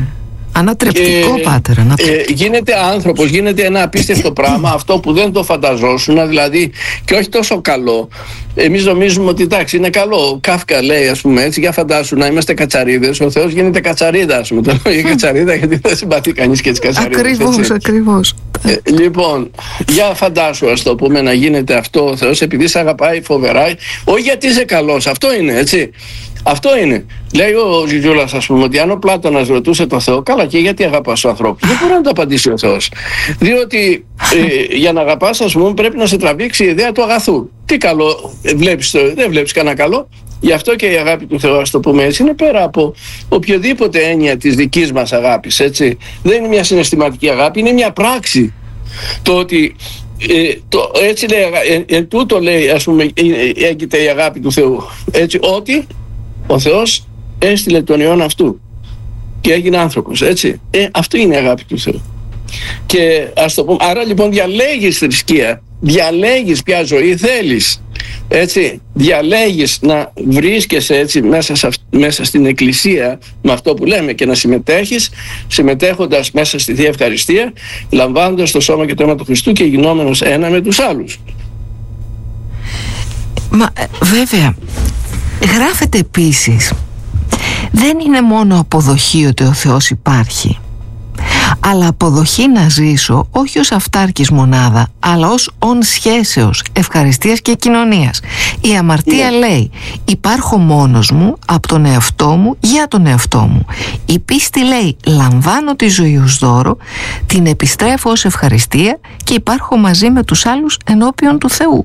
Ανατρεπτικό, και, πάτερ, ανατρεπτικό. Ε, γίνεται άνθρωπος, γίνεται ένα απίστευτο πράγμα, αυτό που δεν το φανταζόσουν, δηλαδή, και όχι τόσο καλό. Εμείς νομίζουμε ότι εντάξει είναι καλό. Ο Κάφκα λέει, ας πούμε έτσι, για φαντάσου να είμαστε κατσαρίδες, ο Θεός γίνεται κατσαρίδα, ας πούμε. Το λέω για κατσαρίδα γιατί δεν συμπαθεί κανείς και τις κατσαρίδες. Ακριβώς, έτσι. ακριβώς. Ε, λοιπόν, για φαντάσου, ας το πούμε, να γίνεται αυτό ο Θεός επειδή σε αγαπάει φοβερά, όχι γιατί είσαι καλός, αυτό είναι, έτσι. Αυτό είναι. Λέει ο Ζιζούλας, ας πούμε, ότι αν ο Πλάτωνας ρωτούσε το Θεό, καλά, και γιατί αγαπάς τους ανθρώπους, δεν μπορεί να το απαντήσει ο Θεός. Διότι ε, για να αγαπάς, ας πούμε, πρέπει να σε τραβήξει η ιδέα του αγαθού. Τι καλό βλέπεις, δεν βλέπεις κανένα καλό. Γι' αυτό και η αγάπη του Θεού, ας το πούμε έτσι, είναι πέρα από οποιοδήποτε έννοια της δικής μας αγάπης, έτσι. Δεν είναι μια συναισθηματική αγάπη, είναι μια πράξη. Το ότι ε, το, έτσι λέει, ε, ε, τούτο λέει, ας πούμε, ε, έγκυται η αγάπη του Θεού. Έτσι, ότι ο Θεός έστειλε τον Υιόν αυτού και έγινε άνθρωπος, έτσι. Ε, αυτή είναι η αγάπη του Θεού. Και ας το πούμε, άρα λοιπόν διαλέγεις θρησκεία, διαλέγεις ποια ζωή θέλεις, έτσι, διαλέγεις να βρίσκεσαι έτσι μέσα, σε, μέσα στην εκκλησία με αυτό που λέμε και να συμμετέχεις, συμμετέχοντας μέσα στη Θεία Ευχαριστία, λαμβάνοντας το σώμα και το αίμα του Χριστού και γινόμενος ένα με τους άλλους. Μα βέβαια γράφεται επίσης, δεν είναι μόνο αποδοχή ότι ο Θεός υπάρχει, αλλά αποδοχή να ζήσω όχι ως αυτάρκης μονάδα, αλλά ως ον σχέσεως ευχαριστίας και κοινωνίας. Η αμαρτία yeah. λέει, υπάρχω μόνος μου από τον εαυτό μου για τον εαυτό μου. Η πίστη λέει, λαμβάνω τη ζωή ως δώρο, την επιστρέφω ως ευχαριστία και υπάρχω μαζί με τους άλλους ενώπιον του Θεού.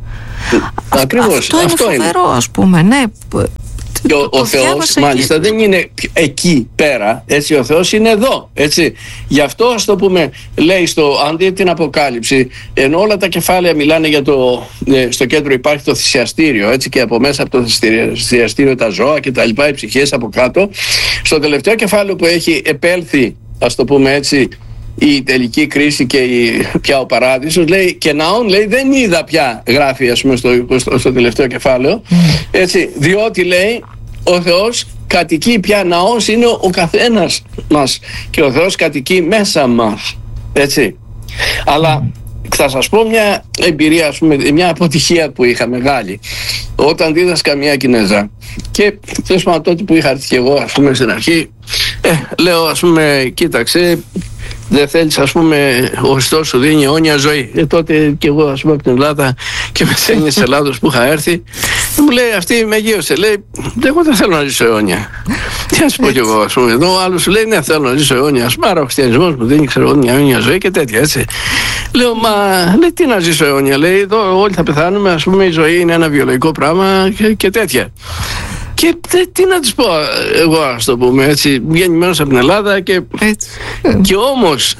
Ακριβώς, αυτό είναι αυτό φοβερό, είναι. ας πούμε, ναι. Και ο, ο Θεός μάλιστα και... δεν είναι εκεί πέρα, έτσι, ο Θεός είναι εδώ, έτσι. Γι' αυτό, ας το πούμε, λέει στο, αν δείτε την Αποκάλυψη, ενώ όλα τα κεφάλαια μιλάνε για το, στο κέντρο υπάρχει το θυσιαστήριο, έτσι, και από μέσα από το θυσιαστήριο τα ζώα και τα λοιπά, οι ψυχές από κάτω, στο τελευταίο κεφάλαιο που έχει επέλθει, ας το πούμε έτσι, η τελική κρίση και η, πια ο παράδεισος, λέει, και ναόν, λέει, δεν είδα πια, γράφει, ας πούμε, στο, στο, στο τελευταίο κεφάλαιο, έτσι, διότι, λέει, ο Θεός κατοικεί πια, ναός είναι ο, ο καθένας μας και ο Θεός κατοικεί μέσα μας, έτσι. Αλλά θα σας πω μια εμπειρία, ας πούμε, μια αποτυχία που είχα μεγάλη όταν δίδασκα μια Κινέζα και τέλος πάντων τότε που είχα έρθει και εγώ, ας πούμε, στην αρχή, ε, λέω, ας πούμε, κοίταξε, δεν θέλεις, ας πούμε, ο Χριστός σου δίνει αιώνια ζωή. Ε, τότε και εγώ, ας πούμε, από την Ελλάδα και με σένιες της Ελλάδος που είχα έρθει, μου λέει, αυτή με γύρωσε, λέει, εγώ δεν θέλω να ζήσω αιώνια. Τι να σου πω κι εγώ, ας πούμε, εδώ ο άλλος σου λέει, ναι, θέλω να ζήσω αιώνια, ας πούμε, άρα ο χριστιανισμός μου δίνει, ξέρω, μια αιώνια ζωή και τέτοια, έτσι. Λέω, μα, λέει, τι να ζήσω αιώνια, λέει, εδώ όλοι θα πεθάνουμε, ας πούμε, η ζωή είναι ένα βιολογικό πράγμα και, και τέτοια. Και τι να τους πω εγώ, ας το πούμε έτσι, γεννημένος από την Ελλάδα και, και όμως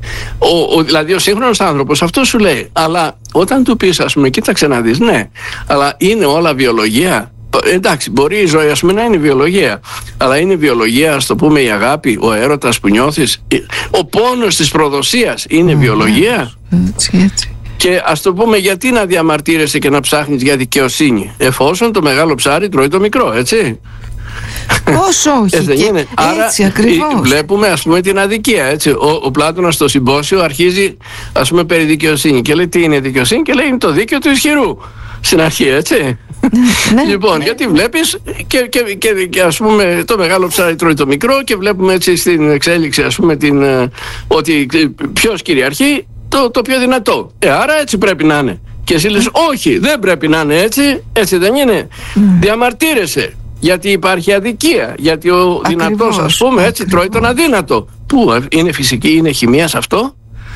ο, ο, δηλαδή ο σύγχρονος άνθρωπος αυτό σου λέει, αλλά όταν του πεις, ας πούμε, κοίταξε να δεις, ναι, αλλά είναι όλα βιολογία. Εντάξει, μπορεί η ζωή, ας πούμε, να είναι βιολογία, αλλά είναι βιολογία, ας το πούμε, η αγάπη, ο έρωτας που νιώθεις, ο πόνος της προδοσίας είναι mm, βιολογία. Έτσι, έτσι. Και ας το πούμε, γιατί να διαμαρτύρεσαι και να ψάχνεις για δικαιοσύνη, εφόσον το μεγάλο ψάρι τρώει το μικρό, έτσι. Όσο όχι, έτσι, και είναι. Άρα έτσι ακριβώς. Βλέπουμε, ας πούμε, την αδικία, έτσι. Ο, ο Πλάτωνας στο συμπόσιο αρχίζει, ας πούμε, περί δικαιοσύνη και λέει τι είναι δικαιοσύνη και λέει είναι το δίκαιο του ισχυρού στην αρχή, έτσι. Ναι, λοιπόν, ναι, γιατί βλέπεις και, και, και, και ας πούμε το μεγάλο ψάρι τρώει το μικρό και βλέπουμε έτσι στην εξέλιξη, ας πούμε, την, ότι ποιος κυριαρχεί, το, το πιο δυνατό. Ε, άρα έτσι πρέπει να είναι. Και εσύ λες, όχι, δεν πρέπει να είναι έτσι, έτσι δεν είναι. Mm. Διαμαρτύρεσαι, γιατί υπάρχει αδικία, γιατί ο ακριβώς, δυνατός, ας πούμε, έτσι ακριβώς. Τρώει τον αδύνατο. Πού, είναι φυσική, είναι χημεία σε αυτό?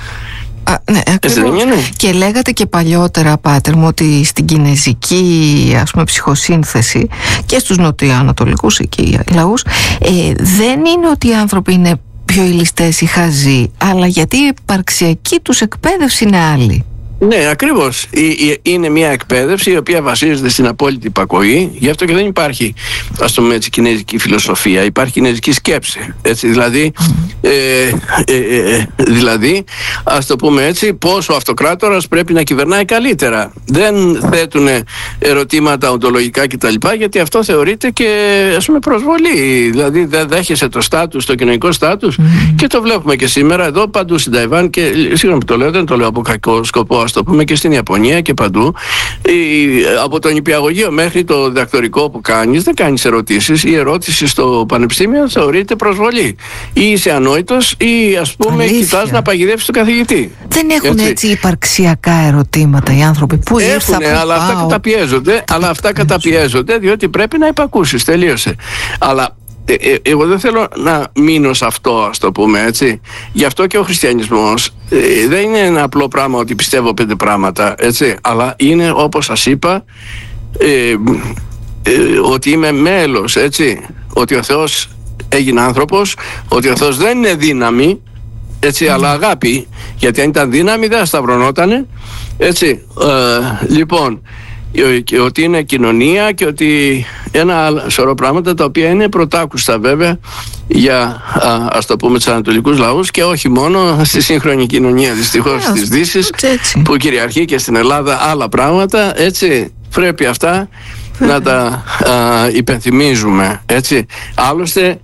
Α, ναι, ακριβώς. Και λέγατε και παλιότερα, πάτερ μου, ότι στην κινεζική, ας πούμε, ψυχοσύνθεση και στους νοτιοανατολικούς εκεί λαούς, ε, δεν είναι ότι οι άνθρωποι είναι πιο ηλιστές ή χαζοί, αλλά γιατί η υπαρξιακή τους εκπαίδευση είναι άλλη. Ναι, ακριβώς. Είναι μια εκπαίδευση η οποία βασίζεται στην απόλυτη υπακοή. Γι' αυτό και δεν υπάρχει, ας το πούμε έτσι, κινέζικη φιλοσοφία. Υπάρχει κινέζικη σκέψη. Έτσι, δηλαδή, ε, ε, ε, δηλαδή, ας το πούμε έτσι, πώς ο αυτοκράτορας πρέπει να κυβερνάει καλύτερα. Δεν θέτουν ερωτήματα οντολογικά κτλ. Γιατί αυτό θεωρείται και, ας πούμε, προσβολή. Δηλαδή, δεν δέχεσαι το στάτους, το κοινωνικό στάτους. Mm. Και το βλέπουμε και σήμερα εδώ παντού στην Ταϊβάν. Και σίγουρα που το λέω, δεν το λέω από κακό σκοπό. Ας το πούμε και στην Ιαπωνία και παντού. Η, από το νηπιαγωγείο μέχρι το διδακτορικό που κάνεις, δεν κάνεις ερωτήσεις. Η ερώτηση στο πανεπιστήμιο θεωρείται προσβολή. Ή είσαι ανόητος ή, ας πούμε, κοιτάς να παγιδεύσεις τον καθηγητή. Δεν έχουν έτσι, έτσι υπαρξιακά ερωτήματα οι άνθρωποι που ήρθα, που αλλά πάω. αυτά καταπιέζονται, αλλά αυτά καταπιέζονται διότι πρέπει να υπακούσεις. Τελείωσε. Αλλά Ε, ε, εγώ δεν θέλω να μείνω σε αυτό, ας το πούμε έτσι. Γι' αυτό και ο χριστιανισμός ε, δεν είναι ένα απλό πράγμα ότι πιστεύω πέντε πράγματα, έτσι. Αλλά είναι, όπως σας είπα, ε, ε, ότι είμαι μέλος, έτσι. Ότι ο Θεός έγινε άνθρωπος, ότι ο Θεός δεν είναι δύναμη, έτσι, mm. αλλά αγάπη. Γιατί αν ήταν δύναμη δεν θα σταυρωνότανε, έτσι. Ε, λοιπόν, και ότι είναι κοινωνία και ότι ένα σωρό πράγματα τα οποία είναι πρωτάκουστα βέβαια για, α, ας το πούμε, τους ανατολικούς λαούς και όχι μόνο στη σύγχρονη κοινωνία δυστυχώς της Δύσης που κυριαρχεί και στην Ελλάδα άλλα πράγματα, έτσι. Πρέπει αυτά να τα α, υπενθυμίζουμε, έτσι. Άλλωστε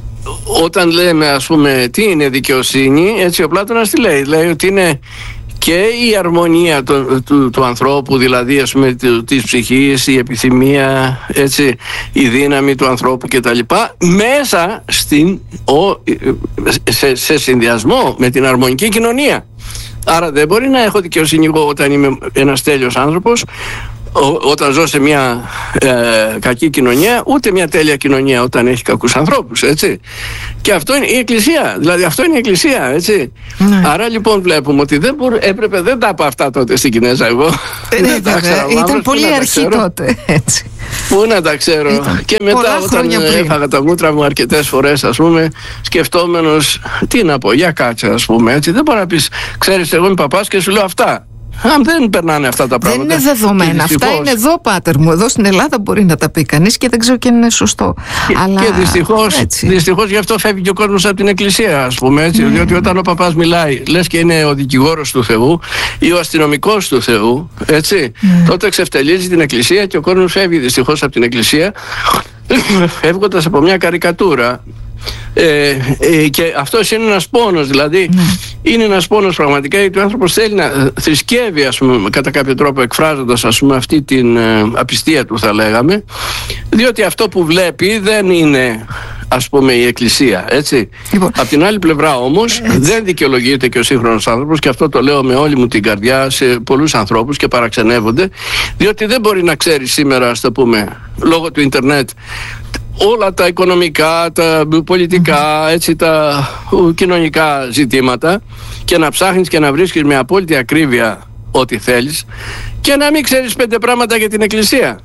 όταν λέμε, ας πούμε, τι είναι δικαιοσύνη, έτσι, ο Πλάτωνας τι λέει, λέει ότι είναι και η αρμονία του, του, του ανθρώπου, δηλαδή, ας πούμε, της ψυχής, η επιθυμία, έτσι, η δύναμη του ανθρώπου κτλ. Μέσα στην, ο, σε, σε συνδυασμό με την αρμονική κοινωνία. Άρα δεν μπορεί να έχω δικαιοσύνη εγώ όταν είμαι ένας τέλειος άνθρωπος, Ό, όταν ζω σε μια ε, κακή κοινωνία, ούτε μια τέλεια κοινωνία όταν έχει κακούς ανθρώπους, έτσι. Και αυτό είναι η Εκκλησία, δηλαδή αυτό είναι η Εκκλησία, έτσι. Ναι. Άρα λοιπόν βλέπουμε ότι δεν μπορώ, έπρεπε, δεν τα είπα αυτά τότε στην Κινέζα εγώ. Ε, ναι, τα ξέρω, ήταν πολύ αρχή τότε, έτσι. Πού να τα ξέρω. Ήταν και μετά όταν έφαγα τα μούτρα μου αρκετές φορές, ας πούμε, σκεφτόμενος τι να πω, για κάτσε, ας πούμε, έτσι. Δεν μπορεί να πεις, ξέρεις, εγώ είμαι παπάς και σου λέω αυτά. Αν δεν περνάνε αυτά τα πράγματα. Δεν είναι δεδομένα. Αυτά είναι εδώ, πάτερ μου. Εδώ στην Ελλάδα μπορεί να τα πει κανείς και δεν ξέρω και αν είναι σωστό. Και, Αλλά... και δυστυχώς, δυστυχώς γι' αυτό φεύγει και ο κόσμος από την Εκκλησία, ας πούμε, έτσι. Mm. Διότι όταν ο παπάς μιλάει, λες και είναι ο δικηγόρος του Θεού ή ο αστυνομικός του Θεού, έτσι. Mm. Τότε εξευτελίζει την Εκκλησία και ο κόσμος φεύγει δυστυχώς από την Εκκλησία, φεύγοντας από μια καρικατούρα. Ε, ε, και αυτός είναι ένας πόνος, δηλαδή mm. είναι ένας πόνος πραγματικά, γιατί ο άνθρωπος θέλει να θρησκεύει, ας πούμε, κατά κάποιο τρόπο, εκφράζοντας, ας πούμε, αυτή την ε, απιστία του, θα λέγαμε, διότι αυτό που βλέπει δεν είναι, ας πούμε, η Εκκλησία, έτσι. Λοιπόν. Απ' την άλλη πλευρά όμως έτσι. Δεν δικαιολογείται και ο σύγχρονος άνθρωπος, και αυτό το λέω με όλη μου την καρδιά σε πολλούς ανθρώπους και παραξενεύονται, διότι δεν μπορεί να ξέρει σήμερα, ας το πούμε, λόγω του ίντερνετ, όλα τα οικονομικά, τα πολιτικά, έτσι, τα κοινωνικά ζητήματα και να ψάχνεις και να βρίσκεις με απόλυτη ακρίβεια ό,τι θέλεις και να μην ξέρεις πέντε πράγματα για την Εκκλησία.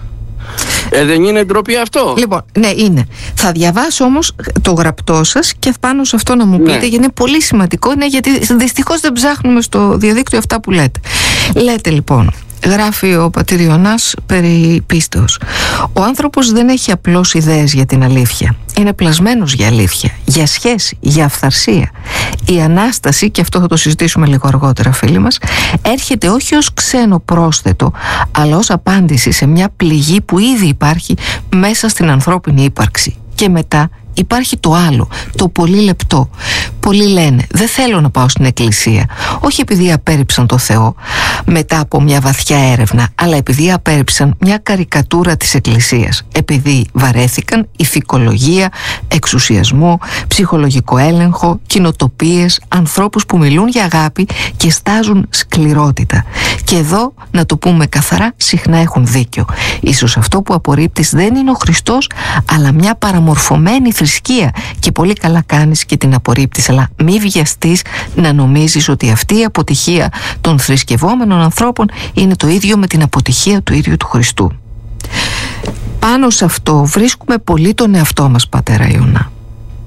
Ε, δεν είναι ντροπή αυτό? Λοιπόν, ναι, είναι. Θα διαβάσω όμως το γραπτό σας και πάνω σε αυτό να μου πείτε, ναι. γιατί είναι πολύ σημαντικό, ναι, γιατί δυστυχώς δεν ψάχνουμε στο διαδίκτυο αυτά που λέτε. Λέτε λοιπόν, γράφει ο πατήρ Ιωνάς περί πίστεως. Ο άνθρωπος δεν έχει απλώς ιδέες για την αλήθεια. Είναι πλασμένος για αλήθεια, για σχέση, για αυθαρσία. Η Ανάσταση, και αυτό θα το συζητήσουμε λίγο αργότερα, φίλοι μας, έρχεται όχι ως ξένο πρόσθετο, αλλά ως απάντηση σε μια πληγή που ήδη υπάρχει μέσα στην ανθρώπινη ύπαρξη. Και μετά υπάρχει το άλλο, το πολύ λεπτό. Πολλοί λένε, δεν θέλω να πάω στην εκκλησία, όχι επειδή απέρριψαν το Θεό μετά από μια βαθιά έρευνα, αλλά επειδή απέρριψαν μια καρικατούρα της εκκλησίας, επειδή βαρέθηκαν ηθικολογία, εξουσιασμό, ψυχολογικό έλεγχο, κοινοτοπίες, ανθρώπους που μιλούν για αγάπη και στάζουν σκληρότητα. Και εδώ, να το πούμε καθαρά, συχνά έχουν δίκιο. Ίσως αυτό που απορρίπτεις δεν είναι ο Χριστός, αλλά μια παραμορφωμένη θρησκεία, και πολύ καλά κάνεις και την απορρίπτεις, αλλά μη βιαστείς να νομίζεις ότι αυτή η αποτυχία των θρησκευόμενων ανθρώπων είναι το ίδιο με την αποτυχία του ίδιου του Χριστού. Πάνω σε αυτό βρίσκουμε πολύ τον εαυτό μας, πατέρα Ιωνά.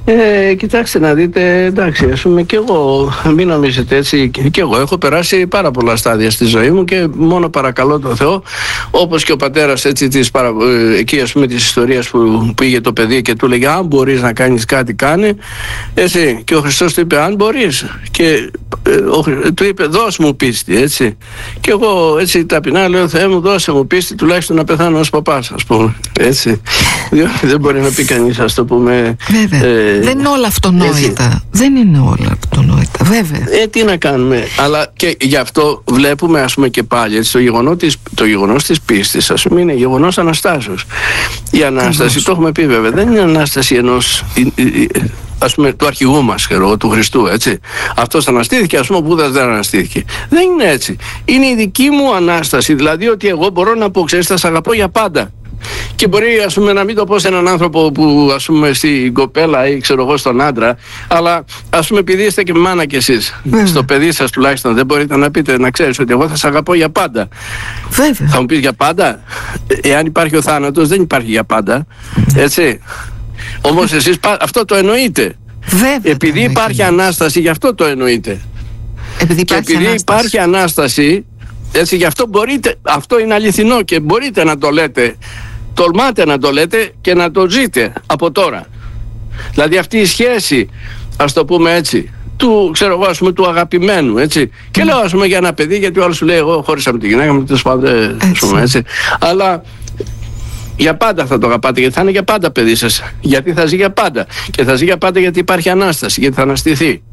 Ε, κοιτάξτε να δείτε, εντάξει, ας πούμε και εγώ, μην νομίζετε έτσι, και εγώ έχω περάσει πάρα πολλά στάδια στη ζωή μου και μόνο παρακαλώ τον Θεό, όπως και ο πατέρας έτσι της παρα, εκεί ας πούμε της ιστορίας που πήγε το παιδί και του λέγε αν μπορείς να κάνεις κάτι κάνε, έτσι, και ο Χριστός του είπε αν μπορείς, και ε, ο, του είπε δώσ' μου πίστη, έτσι, και εγώ έτσι ταπεινά λέω Θεέ μου δώσε μου πίστη τουλάχιστον να πεθάνω ως παπάς, ας πούμε, έτσι, δεν μπορεί να πει κανείς, ας το πούμε. Βέβαια. Ε, δεν είναι όλα αυτονόητα. Έτσι. Δεν είναι όλα αυτονόητα, βέβαια. Ε, τι να κάνουμε. Αλλά και γι' αυτό βλέπουμε, ας πούμε, και πάλι έτσι, το γεγονός της, το γεγονός της πίστης, ας πούμε, είναι γεγονός Αναστάσεως. Η Ανάσταση, Καλώς. Το έχουμε πει βέβαια, δεν είναι Ανάσταση ενός, ας πούμε, του αρχηγού μας, του Χριστού, έτσι. Αυτός αναστήθηκε, ας πούμε, ο Βούδας δεν αναστήθηκε. Δεν είναι έτσι. Είναι η δική μου Ανάσταση. Δηλαδή ότι εγώ μπορώ να πω, ξέρεις, θα σ' αγαπώ για πάντα. Και μπορεί, ας πούμε, να μην το πω σε έναν άνθρωπο που, ας πούμε, στην κοπέλα ή ξέρω εγώ στον άντρα, αλλά ας πούμε επειδή είστε και μάνα κι εσείς, mm. στο παιδί σας τουλάχιστον δεν μπορείτε να πείτε, να ξέρεις ότι εγώ θα σ' αγαπώ για πάντα. Βέβαια. Θα μου πεις για πάντα. Εάν υπάρχει ο θάνατος δεν υπάρχει για πάντα, έτσι. Όμως εσείς αυτό το εννοείτε. Βέβαια. Επειδή υπάρχει Ανάσταση, γι' αυτό το εννοείτε. Επειδή υπάρχει και επειδή Ανάσταση. υπάρχει Ανάσταση, έτσι, γι' αυτό μπορείτε, αυτό είναι αληθινό και μπορείτε να το λέτε, τολμάτε να το λέτε και να το ζείτε από τώρα. Δηλαδή αυτή η σχέση, ας το πούμε έτσι, του, ξέρω εγώ, ας πούμε, του αγαπημένου, έτσι. Mm. Και λέω, ας πούμε, για ένα παιδί, γιατί ο άλλος σου λέει, εγώ χώρισα με τη γυναίκα μου, τέλος πάντων, ας πούμε, έτσι. Αλλά για πάντα θα το αγαπάτε, γιατί θα είναι για πάντα παιδί σας. Γιατί θα ζει για πάντα. Και θα ζει για πάντα γιατί υπάρχει Ανάσταση, γιατί θα αναστηθεί.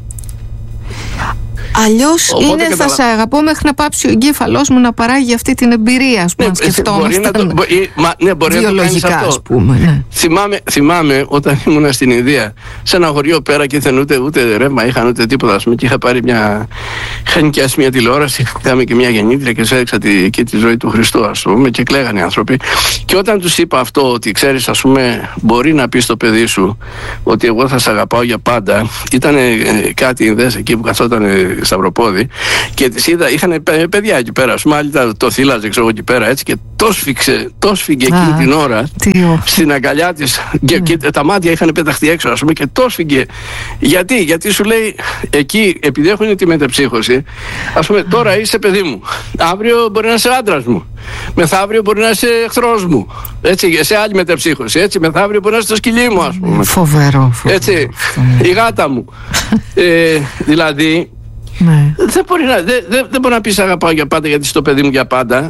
Αλλιώς είναι καταλα... θα σε αγαπώ μέχρι να πάψει ο εγκέφαλός μου να παράγει αυτή την εμπειρία, ας πούμε, ναι, σκεφτόμαστε. Μπορεί να το, μα, ναι, μπορεί να το κάνεις αυτό. Ας πούμε, ναι. θυμάμαι, θυμάμαι όταν ήμουν στην Ινδία, σε ένα χωριό πέρα και δεν ούτε, ούτε ρεύμα είχαν ούτε τίποτα, ας πούμε, και είχα πάρει μια, είχα νοικιάσει μια τηλεόραση, είχαμε και μια γεννήτρια και σου έδειξα τη, και τη ζωή του Χριστού, ας πούμε, και κλαίγανε οι άνθρωποι. Και όταν τους είπα αυτό, ότι ξέρεις, ας πούμε, μπορεί να πει στο παιδί σου ότι εγώ θα σε αγαπάω για πάντα, ήταν ε, κάτι Ινδές εκεί που καθόταν σταυροπόδι και τις είδα, είχαν παιδιά εκεί πέρα, ας πούμε, άλλοι το θύλαζε, ξέρω εγώ, εκεί πέρα, έτσι, και το σφίξε, το σφίγγε εκείνη την ώρα στην αγκαλιά της και, και τα μάτια είχαν πεταχτεί έξω, ας πούμε, και το σφίγγε. Γιατί, γιατί σου λέει εκεί, επειδή έχουν τη μετεψύχωση, ας πούμε, τώρα είσαι παιδί μου, αύριο μπορεί να είσαι άντρας μου, μεθαύριο μπορεί να είσαι εχθρός μου, έτσι, σε άλλη μετεψύχωση, έτσι, μεθαύριο μπορεί να είσαι το σκυλί μου, ας πούμε. Φοβερό, φοβερό. Έτσι, η γάτα μου. ε, δηλαδή, ναι. Δεν μπορεί να, δεν, δεν, δεν μπορεί να πεις αγαπάω για πάντα γιατί είσαι το παιδί μου για πάντα.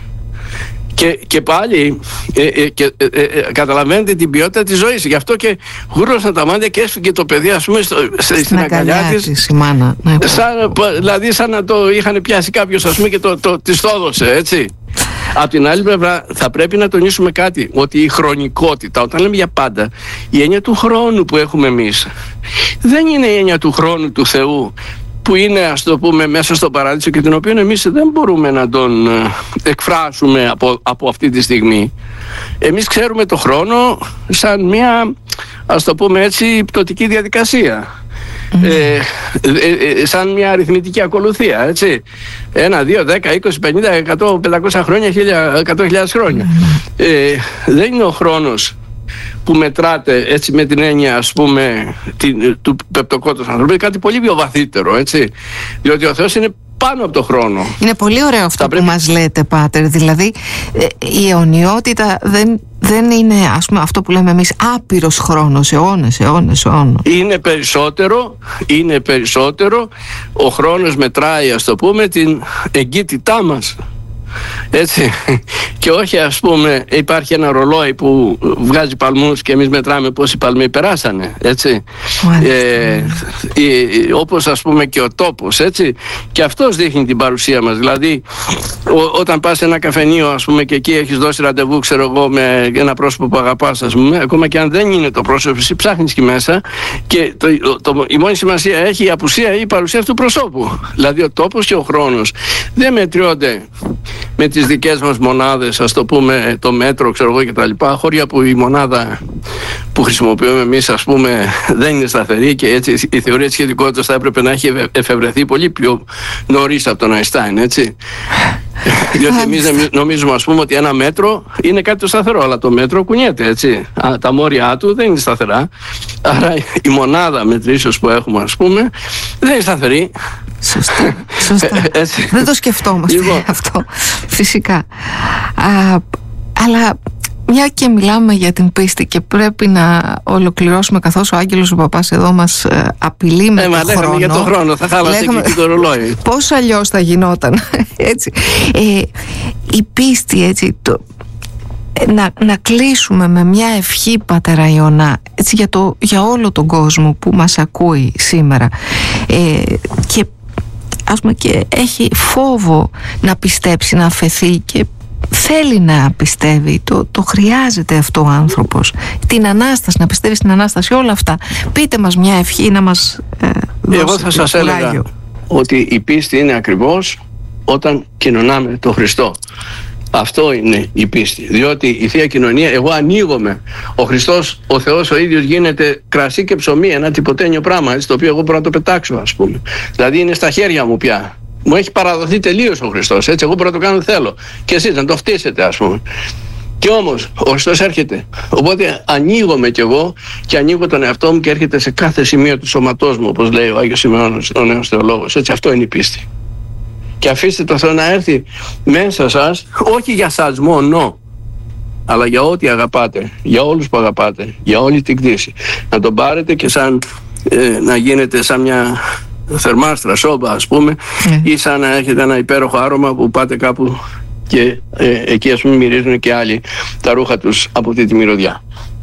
Και, και πάλι ε, ε, και, ε, ε, ε, καταλαβαίνετε την ποιότητα της ζωής. Γι' αυτό και γούρωσαν τα μάτια και έσφυγε το παιδί, ας πούμε, στο, στην, στην αγκαλιά της, η μάνα. Ναι, σαν, δηλαδή σαν να το είχαν πιάσει κάποιος, ας πούμε, και το, το, της το έδωσε, έτσι. Απ' την άλλη πλευρά θα πρέπει να τονίσουμε κάτι, ότι η χρονικότητα, όταν λέμε για πάντα, η έννοια του χρόνου που έχουμε εμείς δεν είναι η έννοια του χρόνου του Θεού, που είναι, ας το πούμε, μέσα στον παράδεισο και την οποία εμείς δεν μπορούμε να τον εκφράσουμε από, από αυτή τη στιγμή. Εμείς ξέρουμε το χρόνο σαν μια, ας το πούμε έτσι, πτωτική διαδικασία. Mm. Ε, ε, ε, σαν μια αριθμητική ακολουθία, έτσι. Ένα, δύο, δέκα, είκοσι, πενήντα, εκατό, πεντακόσια χρόνια, χίλια, εκατό χιλιάδες χρόνια. Mm. Ε, δεν είναι ο χρόνος που μετράτε, έτσι, με την έννοια, ας πούμε, την, του πεπτοκότος ανθρώπου, είναι κάτι πολύ πιο βαθύτερο, έτσι, διότι ο Θεός είναι πάνω από το χρόνο. Είναι πολύ ωραίο αυτό που πρέπει... μας λέτε, Πάτερ, δηλαδή ε, η αιωνιότητα δεν, δεν είναι, ας πούμε, αυτό που λέμε εμείς άπειρος χρόνος, αιώνες, αιώνες, αιώνες. Είναι περισσότερο, είναι περισσότερο, ο χρόνος μετράει, ας το πούμε, την εγκύτητά μας. Έτσι, και όχι, ας πούμε, υπάρχει ένα ρολόι που βγάζει παλμούς και εμείς μετράμε πόσοι παλμοί περάσανε, έτσι. ε, ε, όπως, ας πούμε, και ο τόπος, έτσι, και αυτός δείχνει την παρουσία μας. Δηλαδή ο, όταν πας σε ένα καφενείο, ας πούμε, και εκεί έχεις δώσει ραντεβού, ξέρω εγώ, με ένα πρόσωπο που αγαπάς, ας πούμε, ακόμα και αν δεν είναι το πρόσωπο, εσύ ψάχνεις εκεί μέσα και το, το, το, η μόνη σημασία έχει η απουσία ή η παρουσία του προσώπου. Δηλαδή ο τόπος και ο χρόνος δεν μετριώνται με τις δικές μας μονάδες, ας το πούμε, το μέτρο, ξέρω εγώ, και τα λοιπά, χώρια που η μονάδα που χρησιμοποιούμε εμείς, ας πούμε, δεν είναι σταθερή, και έτσι η θεωρία της σχετικότητας θα έπρεπε να έχει εφευρεθεί πολύ πιο νωρίς από τον Αϊνστάιν, έτσι. Διότι εμείς νομίζουμε, ας πούμε, ότι ένα μέτρο είναι κάτι το σταθερό, αλλά το μέτρο κουνιέται, έτσι. Τα μόρια του δεν είναι σταθερά. Άρα η μονάδα μετρήσεως που έχουμε, ας πούμε, δεν είναι σταθερή. Σωστά, σωστά. Δεν το σκεφτόμαστε λοιπόν αυτό, φυσικά. Α, αλλά μια και μιλάμε για την πίστη και πρέπει να ολοκληρώσουμε, καθώς ο Άγγελος ο Παπάς εδώ μας ε, απειλεί με ε, τον χρόνο. Λέγαμε για τον χρόνο, θα χάλασε λέγαμε... και το ρολόι. Πώς αλλιώς θα γινόταν, έτσι. Ε, η πίστη, έτσι, το... Να, να κλείσουμε με μια ευχή, Πατέρα Ιωνά, έτσι, για, το, για όλο τον κόσμο που μας ακούει σήμερα ε, και ας πούμε και έχει φόβο να πιστέψει, να αφαιθεί και θέλει να πιστεύει, το, το χρειάζεται αυτό ο άνθρωπος, την Ανάσταση, να πιστεύει στην Ανάσταση, όλα αυτά. Πείτε μας μια ευχή να μας ε, δώσει. Εγώ θα σας έλεγα ότι η πίστη είναι ακριβώς όταν κοινωνάμε τον Χριστό. Αυτό είναι η πίστη, διότι η Θεία Κοινωνία, εγώ ανοίγομαι. Ο Χριστός, ο Θεός ο ίδιος γίνεται κρασί και ψωμί, ένα τυποτένιο πράγμα, έτσι, το οποίο εγώ μπορώ να το πετάξω, ας πούμε. Δηλαδή είναι στα χέρια μου πια. Μου έχει παραδοθεί τελείως ο Χριστός, έτσι, εγώ μπορώ να το κάνω θέλω. Και εσείς να το φτύσετε, ας πούμε. Και όμως ο Χριστός έρχεται. Οπότε ανοίγομαι κι εγώ και ανοίγω τον εαυτό μου και έρχεται σε κάθε σημείο του σώματός μου, όπως λέει ο Άγιος Σημεώνος, ο νέος θεολόγος. Έτσι, αυτό είναι η πίστη. Και αφήστε το Θεό να έρθει μέσα σας, όχι για σας μόνο, αλλά για ό,τι αγαπάτε, για όλους που αγαπάτε, για όλη την κτήση. Να τον πάρετε και σαν ε, να γίνετε σαν μια θερμάστρα, σόμπα, ας πούμε, mm. ή σαν να έχετε ένα υπέροχο άρωμα που πάτε κάπου και ε, εκεί, ας πούμε, μυρίζουν και άλλοι τα ρούχα τους από αυτή τη μυρωδιά.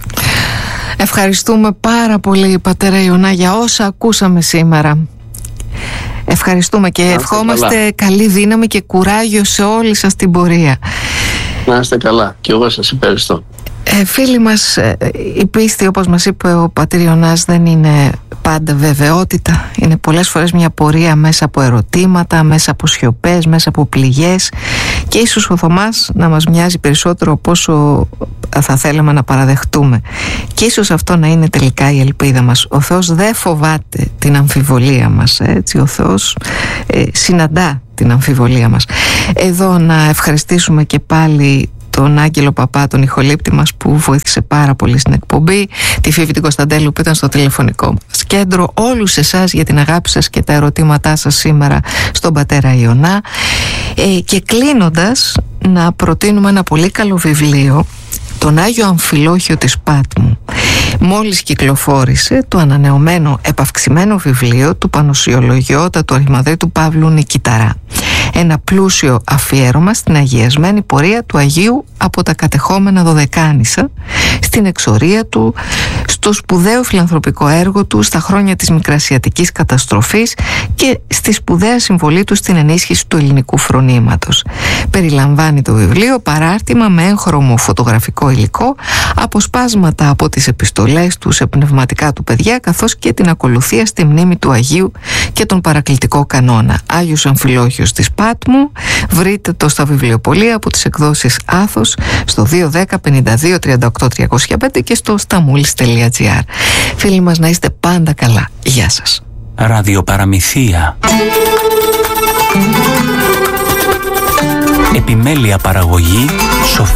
Ευχαριστούμε πάρα πολύ, Πατέρα Ιωνά, για όσα ακούσαμε σήμερα. Ευχαριστούμε και ευχόμαστε καλά. Καλή δύναμη και κουράγιο σε όλη σας την πορεία. Να είστε καλά και εγώ σας ευχαριστώ. Ε, φίλοι μας, η πίστη, όπως μας είπε ο Πατήρ Ιωνάς, δεν είναι πάντα βεβαιότητα. Είναι πολλές φορές μια πορεία μέσα από ερωτήματα, μέσα από σιωπές, μέσα από πληγές, και ίσως ο Θωμάς να μας μοιάζει περισσότερο πόσο θα θέλαμε να παραδεχτούμε. Και ίσως αυτό να είναι τελικά η ελπίδα μας. Ο Θεός δεν φοβάται την αμφιβολία μας, έτσι. Ο Θεός ε, συναντά την αμφιβολία μας. Εδώ να ευχαριστήσουμε και πάλι τον Άγγελο Παπά, τον ηχολήπτη μας, που βοήθησε πάρα πολύ στην εκπομπή, τη Φίβη την Κωνσταντέλου που ήταν στο τηλεφωνικό μας κέντρο, όλους εσάς για την αγάπη σας και τα ερωτήματά σας σήμερα στον Πατέρα Ιωνά. Ε, και κλείνοντας, να προτείνουμε ένα πολύ καλό βιβλίο, τον Άγιο Αμφιλόχιο της Πάτμου. Μόλις κυκλοφόρησε το ανανεωμένο επαυξημένο βιβλίο του Πανοσιολογιότατου Αρχιμανδρίτου Παύλου Νικηταρά. Ένα πλούσιο αφιέρωμα στην αγιασμένη πορεία του Αγίου από τα κατεχόμενα Δωδεκάνησα, στην εξορία του, στο σπουδαίο φιλανθρωπικό έργο του στα χρόνια της Μικρασιατικής καταστροφής και στη σπουδαία συμβολή του στην ενίσχυση του ελληνικού φρονήματος. Περιλαμβάνει το βιβλίο παράρτημα με έγχρωμο φωτογραφικό υλικό, αποσπάσματα από τις επιστολές του σε πνευματικά του παιδιά, καθώς και την ακολουθία στη μνήμη του Αγίου και τον παρακλητικό κανόνα. Άγιος Αμφιλόχιος της Πάτμου. Βρείτε το στα βιβλιοπωλεία από τις εκδόσεις Άθος στο δύο ένα μηδέν πέντε δύο τρία οκτώ τρία μηδέν πέντε και στο σταμούλης τελεία τζι άρ. Φίλοι μας, να είστε πάντα καλά. Γεια σας. Ραδιοπαραμυθία. Επιμέλεια παραγωγή Σοφία.